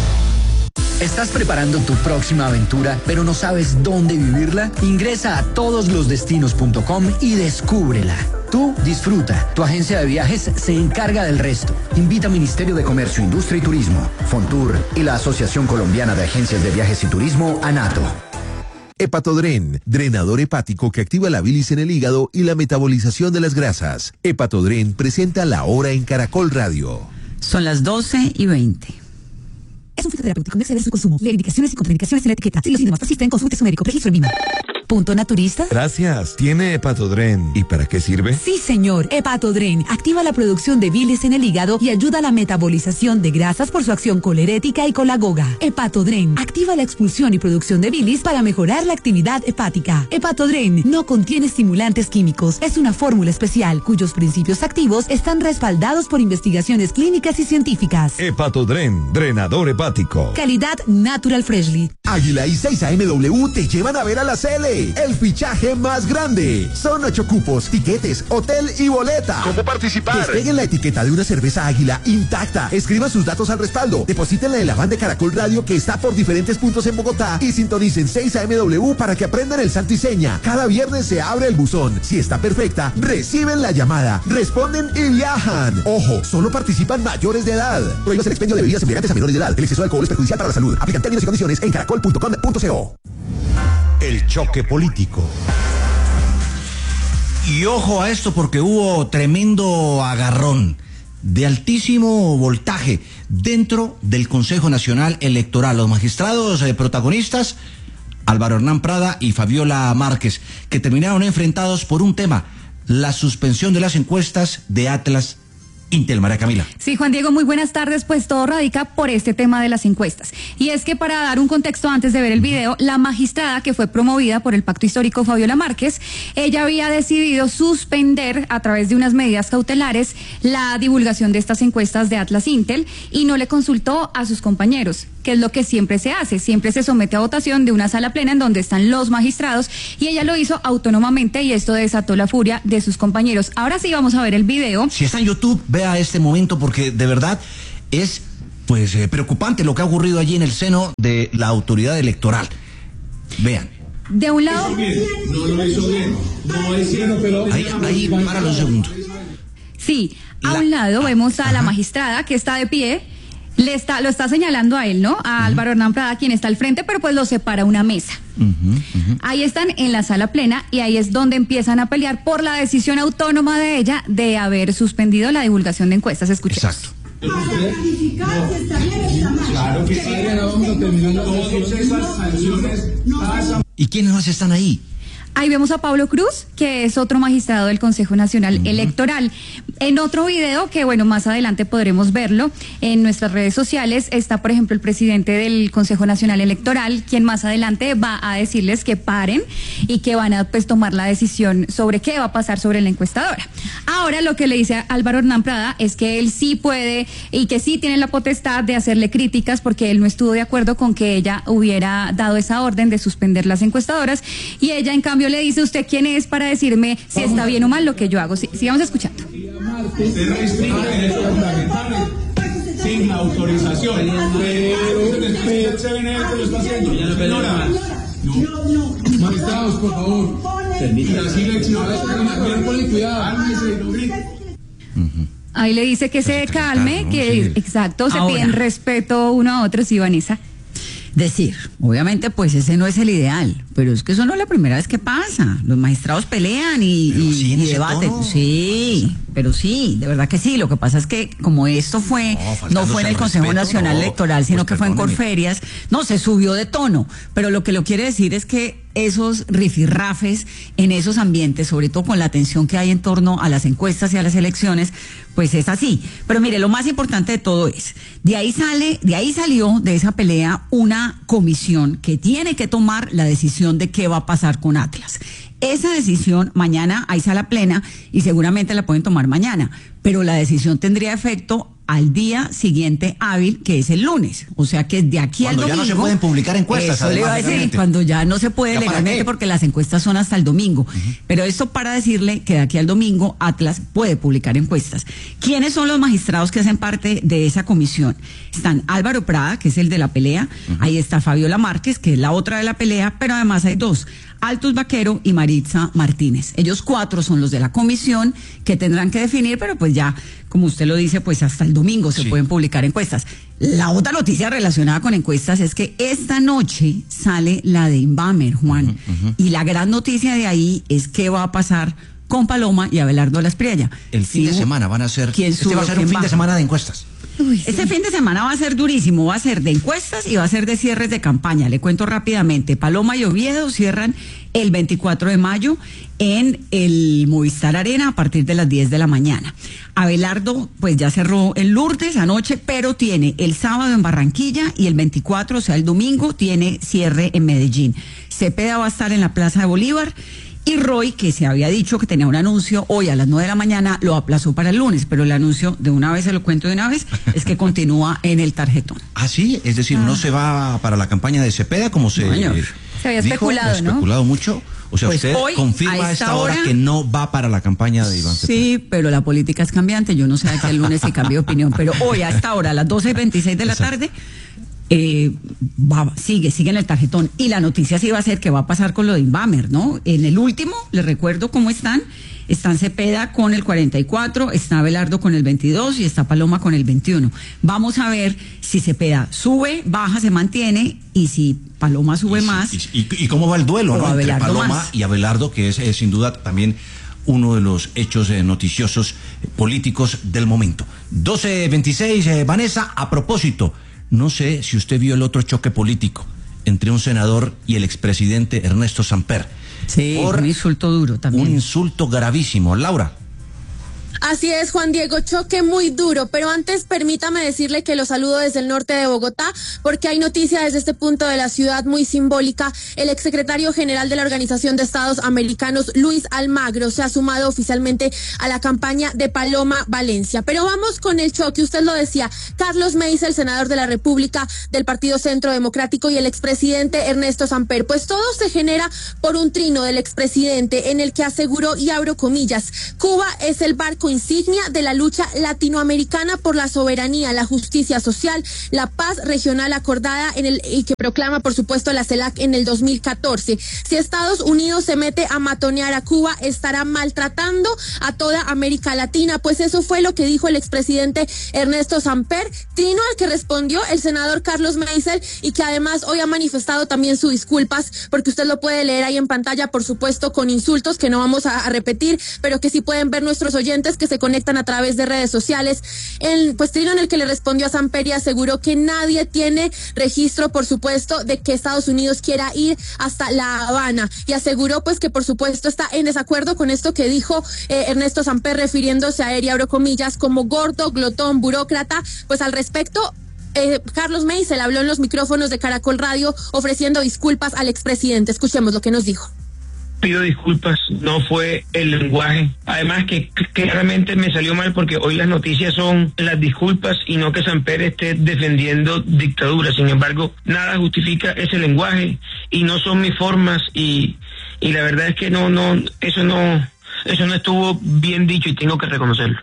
¿Estás preparando tu próxima aventura, pero no sabes dónde vivirla? Ingresa a todos los destinos punto com y descúbrela. Tú disfruta, tu agencia de viajes se encarga del resto. Invita a Ministerio de Comercio, Industria y Turismo, Fontur y la Asociación Colombiana de Agencias de Viajes y Turismo, ANATO. Hepatodren, drenador hepático que activa la bilis en el hígado y la metabolización de las grasas. Hepatodren presenta La Hora en Caracol Radio. Son las doce y veinte. Es un fitoterapéutico, no exceder su consumo. Lee indicaciones y contraindicaciones en la etiqueta. Si los síntomas persisten, consulte a su médico. Registro en Vima. Punto Naturista. Gracias. ¿Tiene Hepatodren? ¿Y para qué sirve? Sí, señor. Hepatodren activa la producción de bilis en el hígado y ayuda a la metabolización de grasas por su acción colerética y colagoga. Hepatodren activa la expulsión y producción de bilis para mejorar la actividad hepática. Hepatodren no contiene estimulantes químicos. Es una fórmula especial cuyos principios activos están respaldados por investigaciones clínicas y científicas. Hepatodren, drenador hepático. Calidad Natural Freshly. Águila y seis A M W te llevan a ver a la Cele. El fichaje más grande. Son ocho cupos, tiquetes, hotel y boleta. ¿Cómo participar? Despeguen la etiqueta de una cerveza Águila intacta. Escriban sus datos al respaldo. Deposítenla en la van de Caracol Radio que está por diferentes puntos en Bogotá. Y sintonicen seis A M W para que aprendan el santo y seña. Cada viernes se abre el buzón. Si está perfecta, reciben la llamada. Responden y viajan. Ojo, solo participan mayores de edad. Prohíbas el expendio de bebidas embriagantes a menores de edad. El exceso de alcohol es perjudicial para la salud. Aplican términos y condiciones en caracol punto com punto co. El choque político. Y ojo a esto porque hubo tremendo agarrón de altísimo voltaje dentro del Consejo Nacional Electoral. Los magistrados eh, protagonistas, Álvaro Hernán Prada y Fabiola Márquez, que terminaron enfrentados por un tema, la suspensión de las encuestas de Atlas Intel. María Camila. Sí, Juan Diego, muy buenas tardes. Pues todo radica por este tema de las encuestas. Y es que, para dar un contexto antes de ver el video, la magistrada que fue promovida por el Pacto Histórico, Fabiola Márquez, ella había decidido suspender a través de unas medidas cautelares la divulgación de estas encuestas de Atlas Intel y no le consultó a sus compañeros, que es lo que siempre se hace. Siempre se somete a votación de una sala plena en donde están los magistrados, y ella lo hizo autónomamente, y esto desató la furia de sus compañeros. Ahora sí vamos a ver el video. Si está en YouTube, vea este momento, porque de verdad es pues eh, preocupante lo que ha ocurrido allí en el seno de la autoridad electoral. Vean. De un lado... No lo hizo bien. No es cierto, pero... Ahí, ahí, para los segundos. Sí, a La... un lado vemos a Ajá. la magistrada que está de pie. Le está, lo está señalando a él, ¿no? A uh-huh. Álvaro Hernán Prada, quien está al frente, pero pues lo separa una mesa. Uh-huh, uh-huh. Ahí están en la sala plena, y ahí es donde empiezan a pelear por la decisión autónoma de ella de haber suspendido la divulgación de encuestas. Escuchemos. Exacto. Claro que sí, vamos a terminar todas esas sanciones. ¿Y quiénes más están ahí? Ahí vemos a Pablo Cruz, que es otro magistrado del Consejo Nacional uh-huh. Electoral. En otro video, que bueno, más adelante podremos verlo en nuestras redes sociales, está, por ejemplo, el presidente del Consejo Nacional Electoral, quien más adelante va a decirles que paren y que van a pues tomar la decisión sobre qué va a pasar sobre la encuestadora. Ahora, lo que le dice a Álvaro Hernán Prada es que él sí puede y que sí tiene la potestad de hacerle críticas, porque él no estuvo de acuerdo con que ella hubiera dado esa orden de suspender las encuestadoras, y ella, en cambio, le dice: ¿usted quién es para decirme si está bien o mal lo que yo hago? Sí, sigamos escuchando. Se restringe sin autorización, pero usted se ve que lo está haciendo. Señora, no. Magistrados, por favor. Ahí le dice que se calme, que exacto, se Ahora. piden respeto uno a otro, sí, Vanessa. Decir, obviamente, pues ese no es el ideal, pero es que eso no es la primera vez que pasa. Los magistrados pelean y, Pero y, sí, en y ese debaten. tono. Sí, pero sí, de verdad que sí. Lo que pasa es que como esto fue, No, no, fue en el faltándose al Consejo respeto, Nacional no, Electoral, sino pues que fue en perdóneme. Corferias, no, se subió de tono. Pero lo que lo quiere decir es que esos rifirrafes en esos ambientes, sobre todo con la tensión que hay en torno a las encuestas y a las elecciones, pues es así. Pero mire, lo más importante de todo es, de ahí sale, de ahí salió de esa pelea una comisión que tiene que tomar la decisión de qué va a pasar con Atlas. Esa decisión, mañana hay sala plena y seguramente la pueden tomar mañana, pero la decisión tendría efecto al día siguiente hábil, que es el lunes. O sea que de aquí Cuando al ya domingo... no se pueden publicar encuestas, Eso le iba a además, decir, legalmente. cuando ya no se puede ¿Ya para legalmente, qué? porque las encuestas son hasta el domingo. Uh-huh. Pero esto para decirle que de aquí al domingo Atlas puede publicar encuestas. ¿Quiénes son los magistrados que hacen parte de esa comisión? Están Álvaro Prada, que es el de la pelea, uh-huh. Ahí está Fabiola Márquez, que es la otra de la pelea, pero además hay dos, Altus Vaquero y Maritza Martínez. Ellos cuatro son los de la comisión que tendrán que definir, pero pues ya, como usted lo dice, pues hasta el domingo se Sí. pueden publicar encuestas. La otra noticia relacionada con encuestas es que esta noche sale la de Inbamer, Juan, Uh-huh, uh-huh. y la gran noticia de ahí es qué va a pasar con Paloma y Abelardo Laspriella. El fin Sí, de semana van a ser. ¿quién Este sube va a o ser un quién fin de baja? semana de encuestas. Uy, Este sí. fin de semana va a ser durísimo, va a ser de encuestas y va a ser de cierres de campaña. Le cuento rápidamente, Paloma y Oviedo cierran el veinticuatro de mayo en el Movistar Arena a partir de las diez de la mañana. Abelardo, pues ya cerró en Lourdes anoche, pero tiene el sábado en Barranquilla y el veinticuatro, o sea, el domingo, tiene cierre en Medellín. Cepeda va a estar en la Plaza de Bolívar. Y Roy, que se había dicho que tenía un anuncio hoy a las nueve de la mañana, lo aplazó para el lunes, pero el anuncio, de una vez se lo cuento de una vez, es que continúa en el tarjetón. Ah, sí, es decir, Ah. no se va para la campaña de Cepeda como se, No, señor. eh, Se había dijo, especulado, ¿no? especulado mucho. O sea, Pues usted hoy, confirma a a esta esta hora hora- que no va para la campaña de Iván Cepeda. Sí, pero la política es cambiante, yo no sé de aquí al lunes si cambio de opinión, pero hoy a esta hora, a las doce y veintiséis de la Exacto. tarde, eh, va, sigue, sigue en el tarjetón. Y la noticia sí va a ser que va a pasar con lo de Inbamer, ¿no? En el último, les recuerdo cómo están. Están Cepeda con el cuarenta y cuatro, está Abelardo con el veintidós y está Paloma con el veintiuno. Vamos a ver si Cepeda sube, baja, se mantiene, y si Paloma sube Y, más. y, y- y cómo va el duelo, O ¿no? Entre Abelardo Paloma más. y Abelardo, que es eh, sin duda también uno de los hechos eh, noticiosos eh, políticos del momento. doce veintiséis, eh, Vanessa, a propósito, no sé si usted vio el otro choque político entre un senador y el expresidente Ernesto Samper. Sí, por un insulto duro también. Un insulto gravísimo. Laura. Así es, Juan Diego, choque muy duro, pero antes permítame decirle que lo saludo desde el norte de Bogotá, porque hay noticia desde este punto de la ciudad muy simbólica. El exsecretario general de la Organización de Estados Americanos, Luis Almagro, se ha sumado oficialmente a la campaña de Paloma Valencia. Pero vamos con el choque, usted lo decía, Carlos Meiza, el senador de la República del Partido Centro Democrático, y el expresidente Ernesto Samper. Pues todo se genera por un trino del expresidente en el que aseguró, y abro comillas, Cuba es el barco insignia de la lucha latinoamericana por la soberanía, la justicia social, la paz regional acordada en el y que proclama, por supuesto, la CELAC en el dos mil catorce. Si Estados Unidos se mete a matonear a Cuba, estará maltratando a toda América Latina. Pues eso fue lo que dijo el expresidente Ernesto Samper, trino al que respondió el senador Carlos Meiza, y que además hoy ha manifestado también sus disculpas, porque usted lo puede leer ahí en pantalla, por supuesto, con insultos que no vamos a, a repetir, pero que sí pueden ver nuestros oyentes que se conectan a través de redes sociales. El pues trino en el que le respondió a Samper y aseguró que nadie tiene registro, por supuesto, de que Estados Unidos quiera ir hasta La Habana, y aseguró pues que por supuesto está en desacuerdo con esto que dijo eh, Ernesto Samper, refiriéndose a él, y abro comillas, como gordo, glotón, burócrata. Pues al respecto, eh, Carlos Meiza habló en los micrófonos de Caracol Radio ofreciendo disculpas al expresidente. Escuchemos lo que nos dijo. Pido disculpas, no fue el lenguaje. Además que, que realmente me salió mal, porque hoy las noticias son las disculpas y no que Samper esté defendiendo dictadura. Sin embargo, nada justifica ese lenguaje y no son mis formas, y, y la verdad es que no, no, eso no, eso no estuvo bien dicho y tengo que reconocerlo.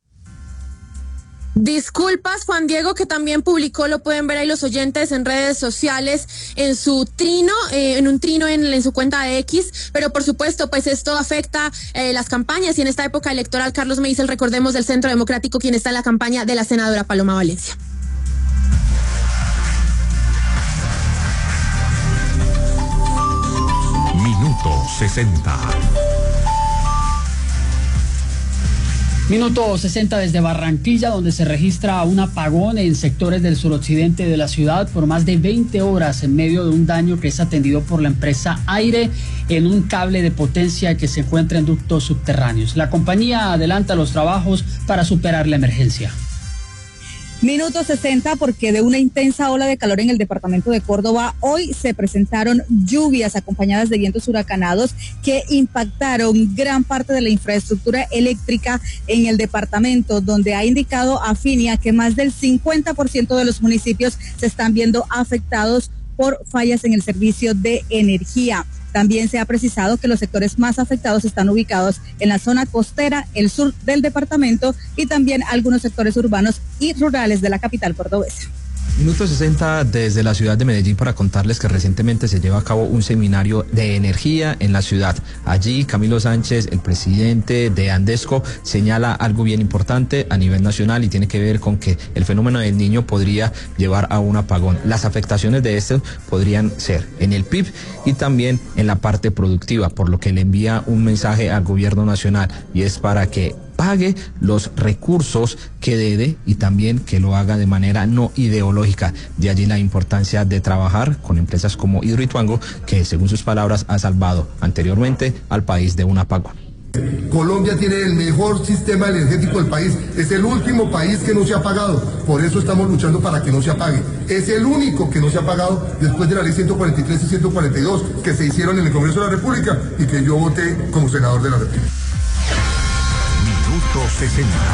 Disculpas, Juan Diego, que también publicó, lo pueden ver ahí los oyentes en redes sociales, en su trino, eh, en un trino en, en su cuenta de X, pero por supuesto, pues esto afecta eh, las campañas, y en esta época electoral, Carlos Meiza, recordemos, del Centro Democrático, quien está en la campaña de la senadora Paloma Valencia. Minuto sesenta. Minuto sesenta desde Barranquilla, donde se registra un apagón en sectores del suroccidente de la ciudad por más de veinte horas en medio de un daño que es atendido por la empresa Aire en un cable de potencia que se encuentra en ductos subterráneos. La compañía adelanta los trabajos para superar la emergencia. Minuto sesenta, porque de una intensa ola de calor en el departamento de Córdoba, hoy se presentaron lluvias acompañadas de vientos huracanados que impactaron gran parte de la infraestructura eléctrica en el departamento, donde ha indicado Afinia que más del cincuenta por ciento de los municipios se están viendo afectados por fallas en el servicio de energía. También se ha precisado que los sectores más afectados están ubicados en la zona costera, el sur del departamento, y también algunos sectores urbanos y rurales de la capital cordobesa. Minuto sesenta desde la ciudad de Medellín para contarles que recientemente se lleva a cabo un seminario de energía en la ciudad. Allí Camilo Sánchez, el presidente de Andesco, señala algo bien importante a nivel nacional y tiene que ver con que el fenómeno del Niño podría llevar a un apagón. Las afectaciones de esto podrían ser en el P I B y también en la parte productiva, por lo que le envía un mensaje al gobierno nacional, y es para que pague los recursos que debe y también que lo haga de manera no ideológica. De allí la importancia de trabajar con empresas como Hidroituango, que según sus palabras ha salvado anteriormente al país de un apagón. Colombia tiene el mejor sistema energético del país, es el último país que no se ha pagado, por eso estamos luchando para que no se apague. Es el único que no se ha pagado después de la ley ciento cuarenta y tres y ciento cuarenta y dos que se hicieron en el Congreso de la República y que yo voté como senador de la República. Minuto sesenta.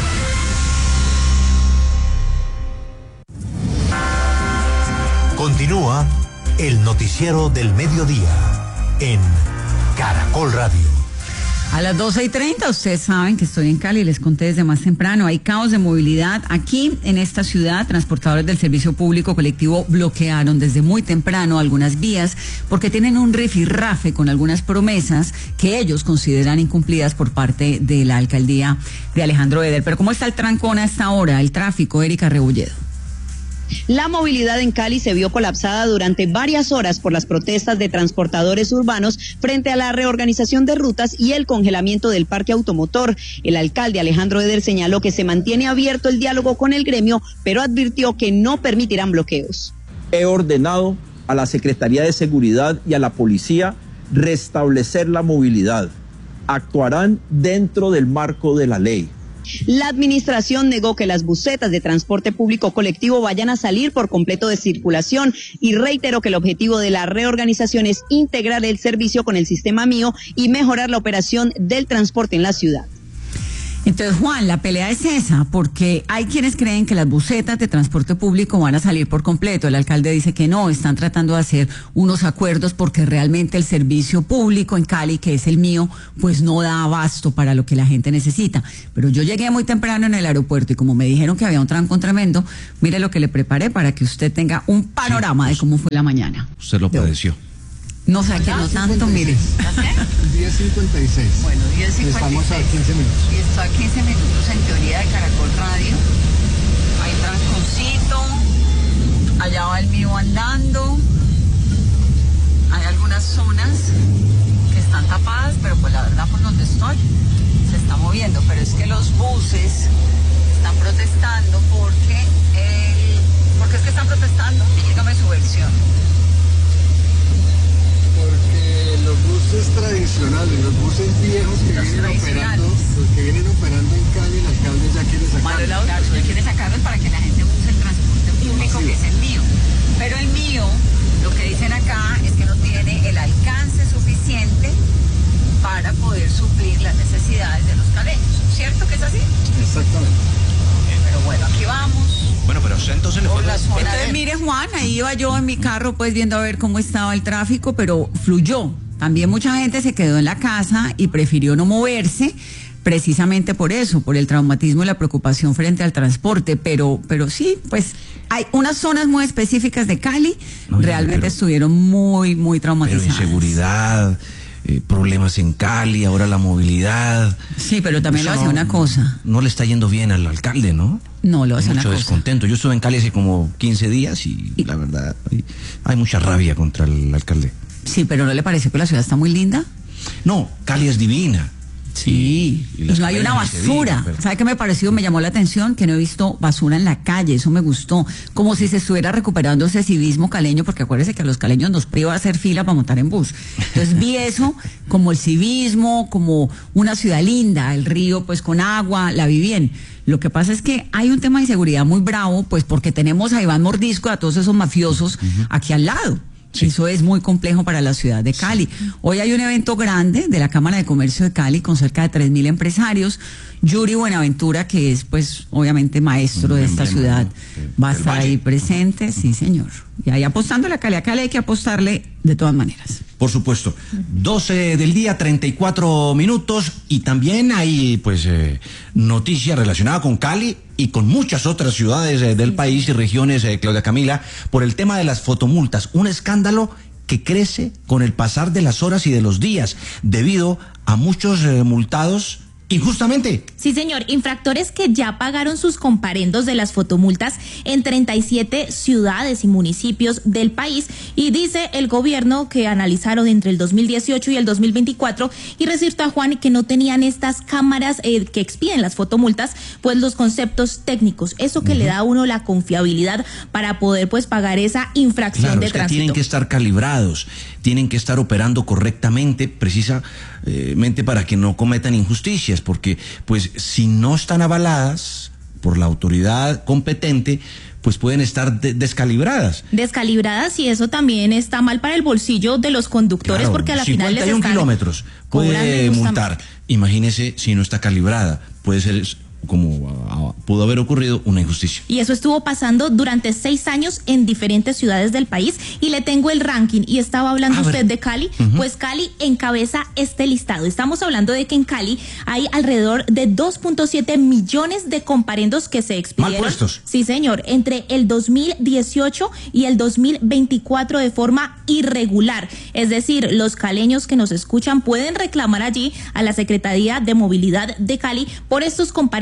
Continúa el noticiero del mediodía en Caracol Radio. A las doce y treinta, ustedes saben que estoy en Cali, les conté desde más temprano, hay caos de movilidad aquí en esta ciudad. Transportadores del servicio público colectivo bloquearon desde muy temprano algunas vías porque tienen un rifirrafe con algunas promesas que ellos consideran incumplidas por parte de la alcaldía de Alejandro Eder. Pero ¿cómo está el trancón a esta hora, el tráfico, Erika Rebolledo? La movilidad en Cali se vio colapsada durante varias horas por las protestas de transportadores urbanos frente a la reorganización de rutas y el congelamiento del parque automotor. El alcalde Alejandro Eder señaló que se mantiene abierto el diálogo con el gremio, pero advirtió que no permitirán bloqueos. He ordenado a la Secretaría de Seguridad y a la Policía restablecer la movilidad. Actuarán dentro del marco de la ley. La administración negó que las busetas de transporte público colectivo vayan a salir por completo de circulación y reiteró que el objetivo de la reorganización es integrar el servicio con el sistema mío y mejorar la operación del transporte en la ciudad. Entonces, Juan, la pelea es esa, porque hay quienes creen que las busetas de transporte público van a salir por completo. El alcalde dice que no, están tratando de hacer unos acuerdos porque realmente el servicio público en Cali, que es el mío, pues no da abasto para lo que la gente necesita. Pero yo llegué muy temprano en el aeropuerto y como me dijeron que había un trancón tremendo, mire lo que le preparé para que usted tenga un panorama sí, de cómo fue la mañana. Usted lo padeció. No sé, que no tanto, mire. diez cincuenta y seis. Bueno, diez cincuenta y seis. Estamos a quince minutos. Y estoy a quince minutos en teoría de Caracol Radio. Hay tranconcito. Allá va el mío andando. Hay algunas zonas que están tapadas, pero pues la verdad por donde estoy se está moviendo. Pero es que los buses están protestando porque el... ¿Por qué es que están protestando? Dígame su versión. Porque los buses tradicionales, los buses viejos que los vienen operando, los que vienen operando en Cali, el alcalde ya quiere sacarlos. Claro, ya quiere sacarlos para que la gente use el transporte público, que es el mío. Pero el mío, lo que dicen acá es que no tiene el alcance suficiente para poder suplir las necesidades de los caleños. ¿Cierto que es así? Exactamente. Pero bueno, aquí vamos. Bueno, pero entonces le fue la zona. Entonces, mire, Juan, ahí iba yo en mi carro, pues viendo a ver cómo estaba el tráfico, pero fluyó. También mucha gente se quedó en la casa y prefirió no moverse, precisamente por eso, por el traumatismo y la preocupación frente al transporte. Pero, pero sí, pues hay unas zonas muy específicas de Cali, no, realmente pero, estuvieron muy, muy traumatizadas. Pero inseguridad. Eh, problemas en Cali, ahora la movilidad. Sí, pero también Eso lo hace no, una cosa. No le está yendo bien al alcalde, ¿no? No, lo hace hay una mucho cosa. descontento. Yo estuve en Cali hace como quince días y, y la verdad hay, hay mucha rabia contra el alcalde. Sí, pero ¿no le parece que la ciudad está muy linda? No, Cali es divina. Sí, y, y no hay una basura. Pero... ¿Sabe qué me pareció? Me llamó la atención que no he visto basura en la calle, eso me gustó. Como si se estuviera recuperando ese civismo caleño, porque acuérdese que a los caleños nos priva hacer fila para montar en bus. Entonces vi eso como el civismo, como una ciudad linda, el río pues con agua, la vi bien. Lo que pasa es que hay un tema de inseguridad muy bravo, pues porque tenemos a Iván Mordisco, a todos esos mafiosos uh-huh. aquí al lado. Sí. Eso es muy complejo para la ciudad de Cali. Hoy hay un evento grande de la Cámara de Comercio de Cali con cerca de tres mil empresarios. Yuri Buenaventura, que es pues obviamente maestro de esta ciudad, va a estar ahí presente, sí señor. Y ahí apostándole a Cali, a Cali hay que apostarle de todas maneras. Por supuesto. doce del día, treinta y cuatro minutos, y también hay pues eh, noticias relacionadas con Cali y con muchas otras ciudades eh, del país y regiones, eh, Claudia Camila, por el tema de las fotomultas. Un escándalo que crece con el pasar de las horas y de los días, debido a muchos eh, multados injustamente. Sí, señor. Infractores que ya pagaron sus comparendos de las fotomultas en treinta y siete ciudades y municipios del país. Y dice el gobierno que analizaron entre el dos mil dieciocho y el dos mil veinticuatro y resulta, Juan, que no tenían estas cámaras eh, que expiden las fotomultas, pues los conceptos técnicos. Eso que uh-huh. le da a uno la confiabilidad para poder pues pagar esa infracción claro, de es que tránsito. Tienen que estar calibrados, tienen que estar operando correctamente, precisamente para que no cometan injusticias, porque pues si no están avaladas por la autoridad competente, pues pueden estar de- descalibradas. Descalibradas, y eso también está mal para el bolsillo de los conductores, Claro, porque a la final les cincuenta y un están kilómetros puede multar. Imagínese si no está calibrada, puede ser como uh, pudo haber ocurrido una injusticia. Y eso estuvo pasando durante seis años en diferentes ciudades del país. Y le tengo el ranking. Y estaba hablando usted de Cali. Uh-huh. Pues Cali encabeza este listado. Estamos hablando de que en Cali hay alrededor de dos punto siete millones de comparendos que se expidieron. Mal puestos. Sí, señor. Entre el dos mil dieciocho y el dos mil veinticuatro de forma irregular. Es decir, los caleños que nos escuchan pueden reclamar allí a la Secretaría de Movilidad de Cali por estos comparendos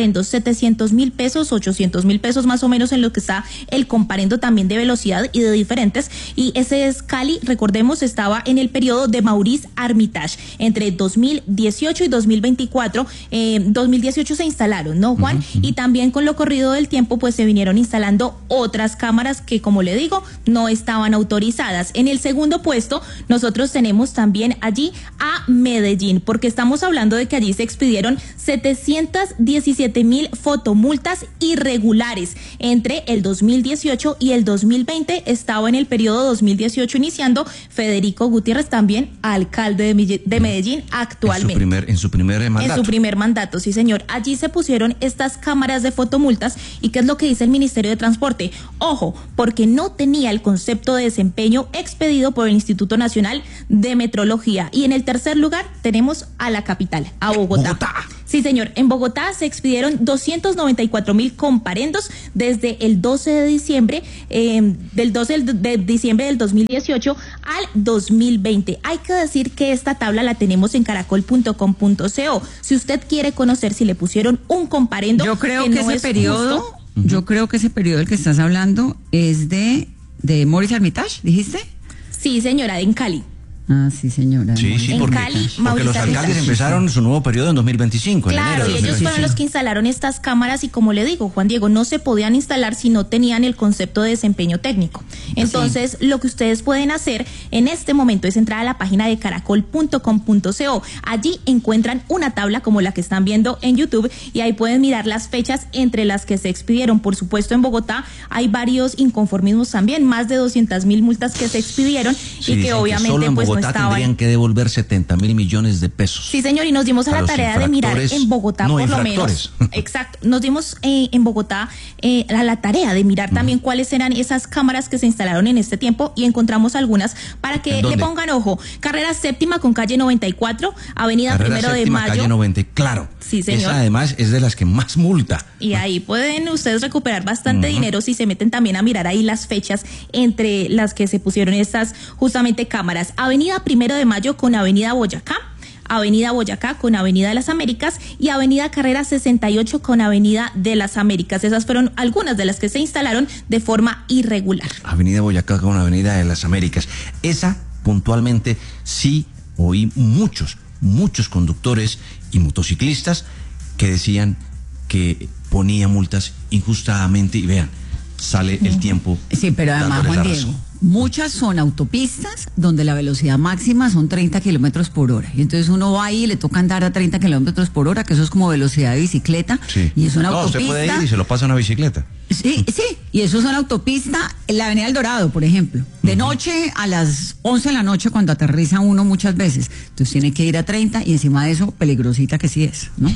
comparendos, setecientos mil pesos, ochocientos mil pesos más o menos en lo que está el comparendo también de velocidad y de diferentes. Y ese es Cali, recordemos, estaba en el periodo de Maurice Armitage, entre dos mil dieciocho y dos mil veinticuatro. Eh, dos mil dieciocho se instalaron, ¿no, Juan? Uh-huh. Y también con lo corrido del tiempo, pues se vinieron instalando otras cámaras que, como le digo, no estaban autorizadas. En el segundo puesto, nosotros tenemos también allí a Medellín, porque estamos hablando de que allí se expidieron setecientos diecisiete mil fotomultas irregulares. Entre el dos mil dieciocho y el dos mil veinte estaba en el periodo dos mil dieciocho iniciando Federico Gutiérrez, también alcalde de Medellín actualmente. En su primer, en su primer mandato. En su primer mandato, sí señor. Allí se pusieron estas cámaras de fotomultas. ¿Y qué es lo que dice el Ministerio de Transporte? Ojo, porque no tenía el concepto de desempeño expedido por el Instituto Nacional de Metrología. Y en el tercer lugar tenemos a la capital, a Bogotá. Bogotá. Sí, señor. En Bogotá se expidieron doscientos noventa y cuatro mil comparendos desde el doce de diciembre, eh, del doce de diciembre del dos mil dieciocho al dos mil veinte. Hay que decir que esta tabla la tenemos en caracol punto com punto co. Si usted quiere conocer si le pusieron un comparendo, yo creo que, que no ese es periodo, justo, yo creo que ese periodo del que estás hablando es de, de Maurice Armitage, ¿dijiste? Sí, señora, en Cali. Ah, sí, señora. Sí, sí, en porque, Cali, porque los alcaldes empezaron su nuevo periodo en dos mil veinticinco. Claro, en enero y ellos fueron los que instalaron estas cámaras y, como le digo, Juan Diego, no se podían instalar si no tenían el concepto de desempeño técnico. Entonces, sí, lo que ustedes pueden hacer en este momento es entrar a la página de caracol punto com punto co. Allí encuentran una tabla como la que están viendo en YouTube y ahí pueden mirar las fechas entre las que se expidieron. Por supuesto, en Bogotá hay varios inconformismos también, más de doscientas mil multas que se expidieron, sí, y que obviamente que solo en pues Bogotá no estaban. Tendrían que devolver setenta mil millones de pesos. Sí, señor, y nos dimos a, a la tarea de mirar en Bogotá, no, por lo menos. Exacto, nos dimos eh, en Bogotá eh, a la tarea de mirar uh-huh. también cuáles eran esas cámaras que se instalaron en este tiempo y encontramos algunas para que le pongan ojo. Carrera Séptima con calle noventa y cuatro, Avenida Carrera Primero Séptima, de Mayo. Calle noventa, claro. Sí, señor. Esa además es de las que más multa. Y ahí pueden ustedes recuperar bastante uh-huh. dinero si se meten también a mirar ahí las fechas entre las que se pusieron estas justamente cámaras. Avenida Primero de Mayo con Avenida Boyacá, Avenida Boyacá con Avenida de las Américas y Avenida Carrera sesenta y ocho con Avenida de las Américas. Esas fueron algunas de las que se instalaron de forma irregular. Avenida Boyacá con Avenida de las Américas. Esa puntualmente sí oí muchos, muchos conductores y motociclistas que decían que ponía multas injustamente y vean, sale el tiempo. Sí, pero además, Juan Diego, muchas son autopistas donde la velocidad máxima son treinta kilómetros por hora. Y entonces uno va ahí y le toca andar a treinta kilómetros por hora, que eso es como velocidad de bicicleta. Sí. Y es una no, autopista. Se puede ir y se lo pasa una bicicleta. Sí, sí. Y eso es una autopista, en la Avenida El Dorado, por ejemplo. De uh-huh. noche a las once de la noche cuando aterriza uno muchas veces. Entonces tiene que ir a treinta y encima de eso, peligrosita que sí es, ¿no?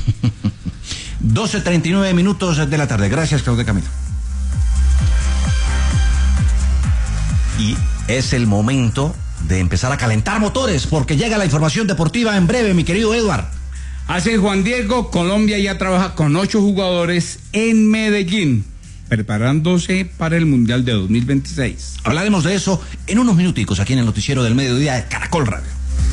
doce treinta y nueve minutos de la tarde. Gracias, Claudia Camilo. Y es el momento de empezar a calentar motores porque llega la información deportiva en breve, mi querido Eduard. Así es, Juan Diego, Colombia ya trabaja con ocho jugadores en Medellín, preparándose para el Mundial de dos mil veintiséis. Hablaremos de eso en unos minuticos aquí en el noticiero del mediodía de Caracol Radio.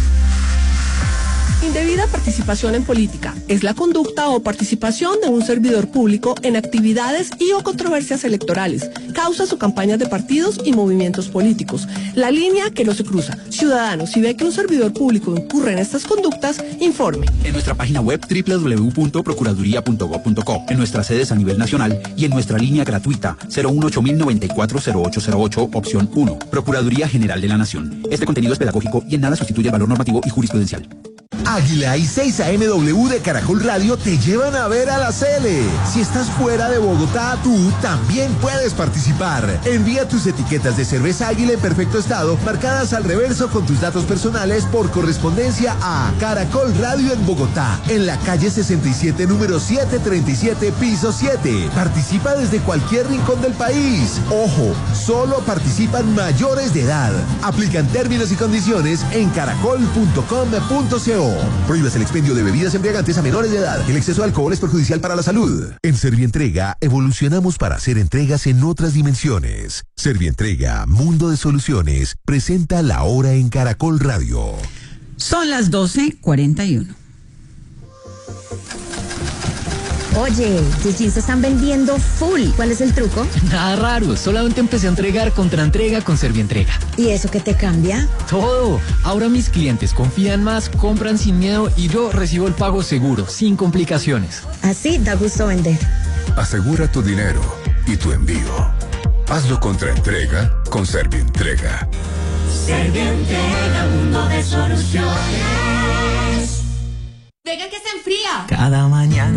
Indebida participación en política es la conducta o participación de un servidor público en actividades y o controversias electorales, causas o campañas de partidos y movimientos políticos. La línea que no se cruza. Ciudadano, si ve que un servidor público incurre en estas conductas, informe. En nuestra página web doble u doble u doble u punto procuraduría punto gob punto co, en nuestras sedes a nivel nacional y en nuestra línea gratuita cero uno ocho mil noventa y cuatro cero ocho cero ocho, opción uno. Procuraduría General de la Nación. Este contenido es pedagógico y en nada sustituye el valor normativo y jurisprudencial. Águila y seis A M W de Caracol Radio te llevan a ver a la Cele. Si estás fuera de Bogotá, tú también puedes participar. Envía tus etiquetas de cerveza Águila en perfecto estado, marcadas al reverso con tus datos personales por correspondencia a Caracol Radio en Bogotá, en la calle sesenta y siete, número setecientos treinta y siete, piso siete. Participa desde cualquier rincón del país. Ojo, solo participan mayores de edad. Aplican términos y condiciones en caracol punto com punto co. Prohíbes el expendio de bebidas embriagantes a menores de edad. El exceso de alcohol es perjudicial para la salud. En Servientrega evolucionamos para hacer entregas en otras dimensiones. Servientrega, Mundo de Soluciones, presenta La Hora en Caracol Radio. Son las doce cuarenta y uno. Oye, tus jeans se están vendiendo full. ¿Cuál es el truco? Nada raro, solamente empecé a entregar contra entrega con Servientrega. ¿Y eso qué te cambia? Todo. Ahora mis clientes confían más, compran sin miedo y yo recibo el pago seguro, sin complicaciones. Así da gusto vender. Asegura tu dinero y tu envío. Hazlo contra entrega con Servientrega. Servientrega, mundo de soluciones. Venga que se enfría. Cada mañana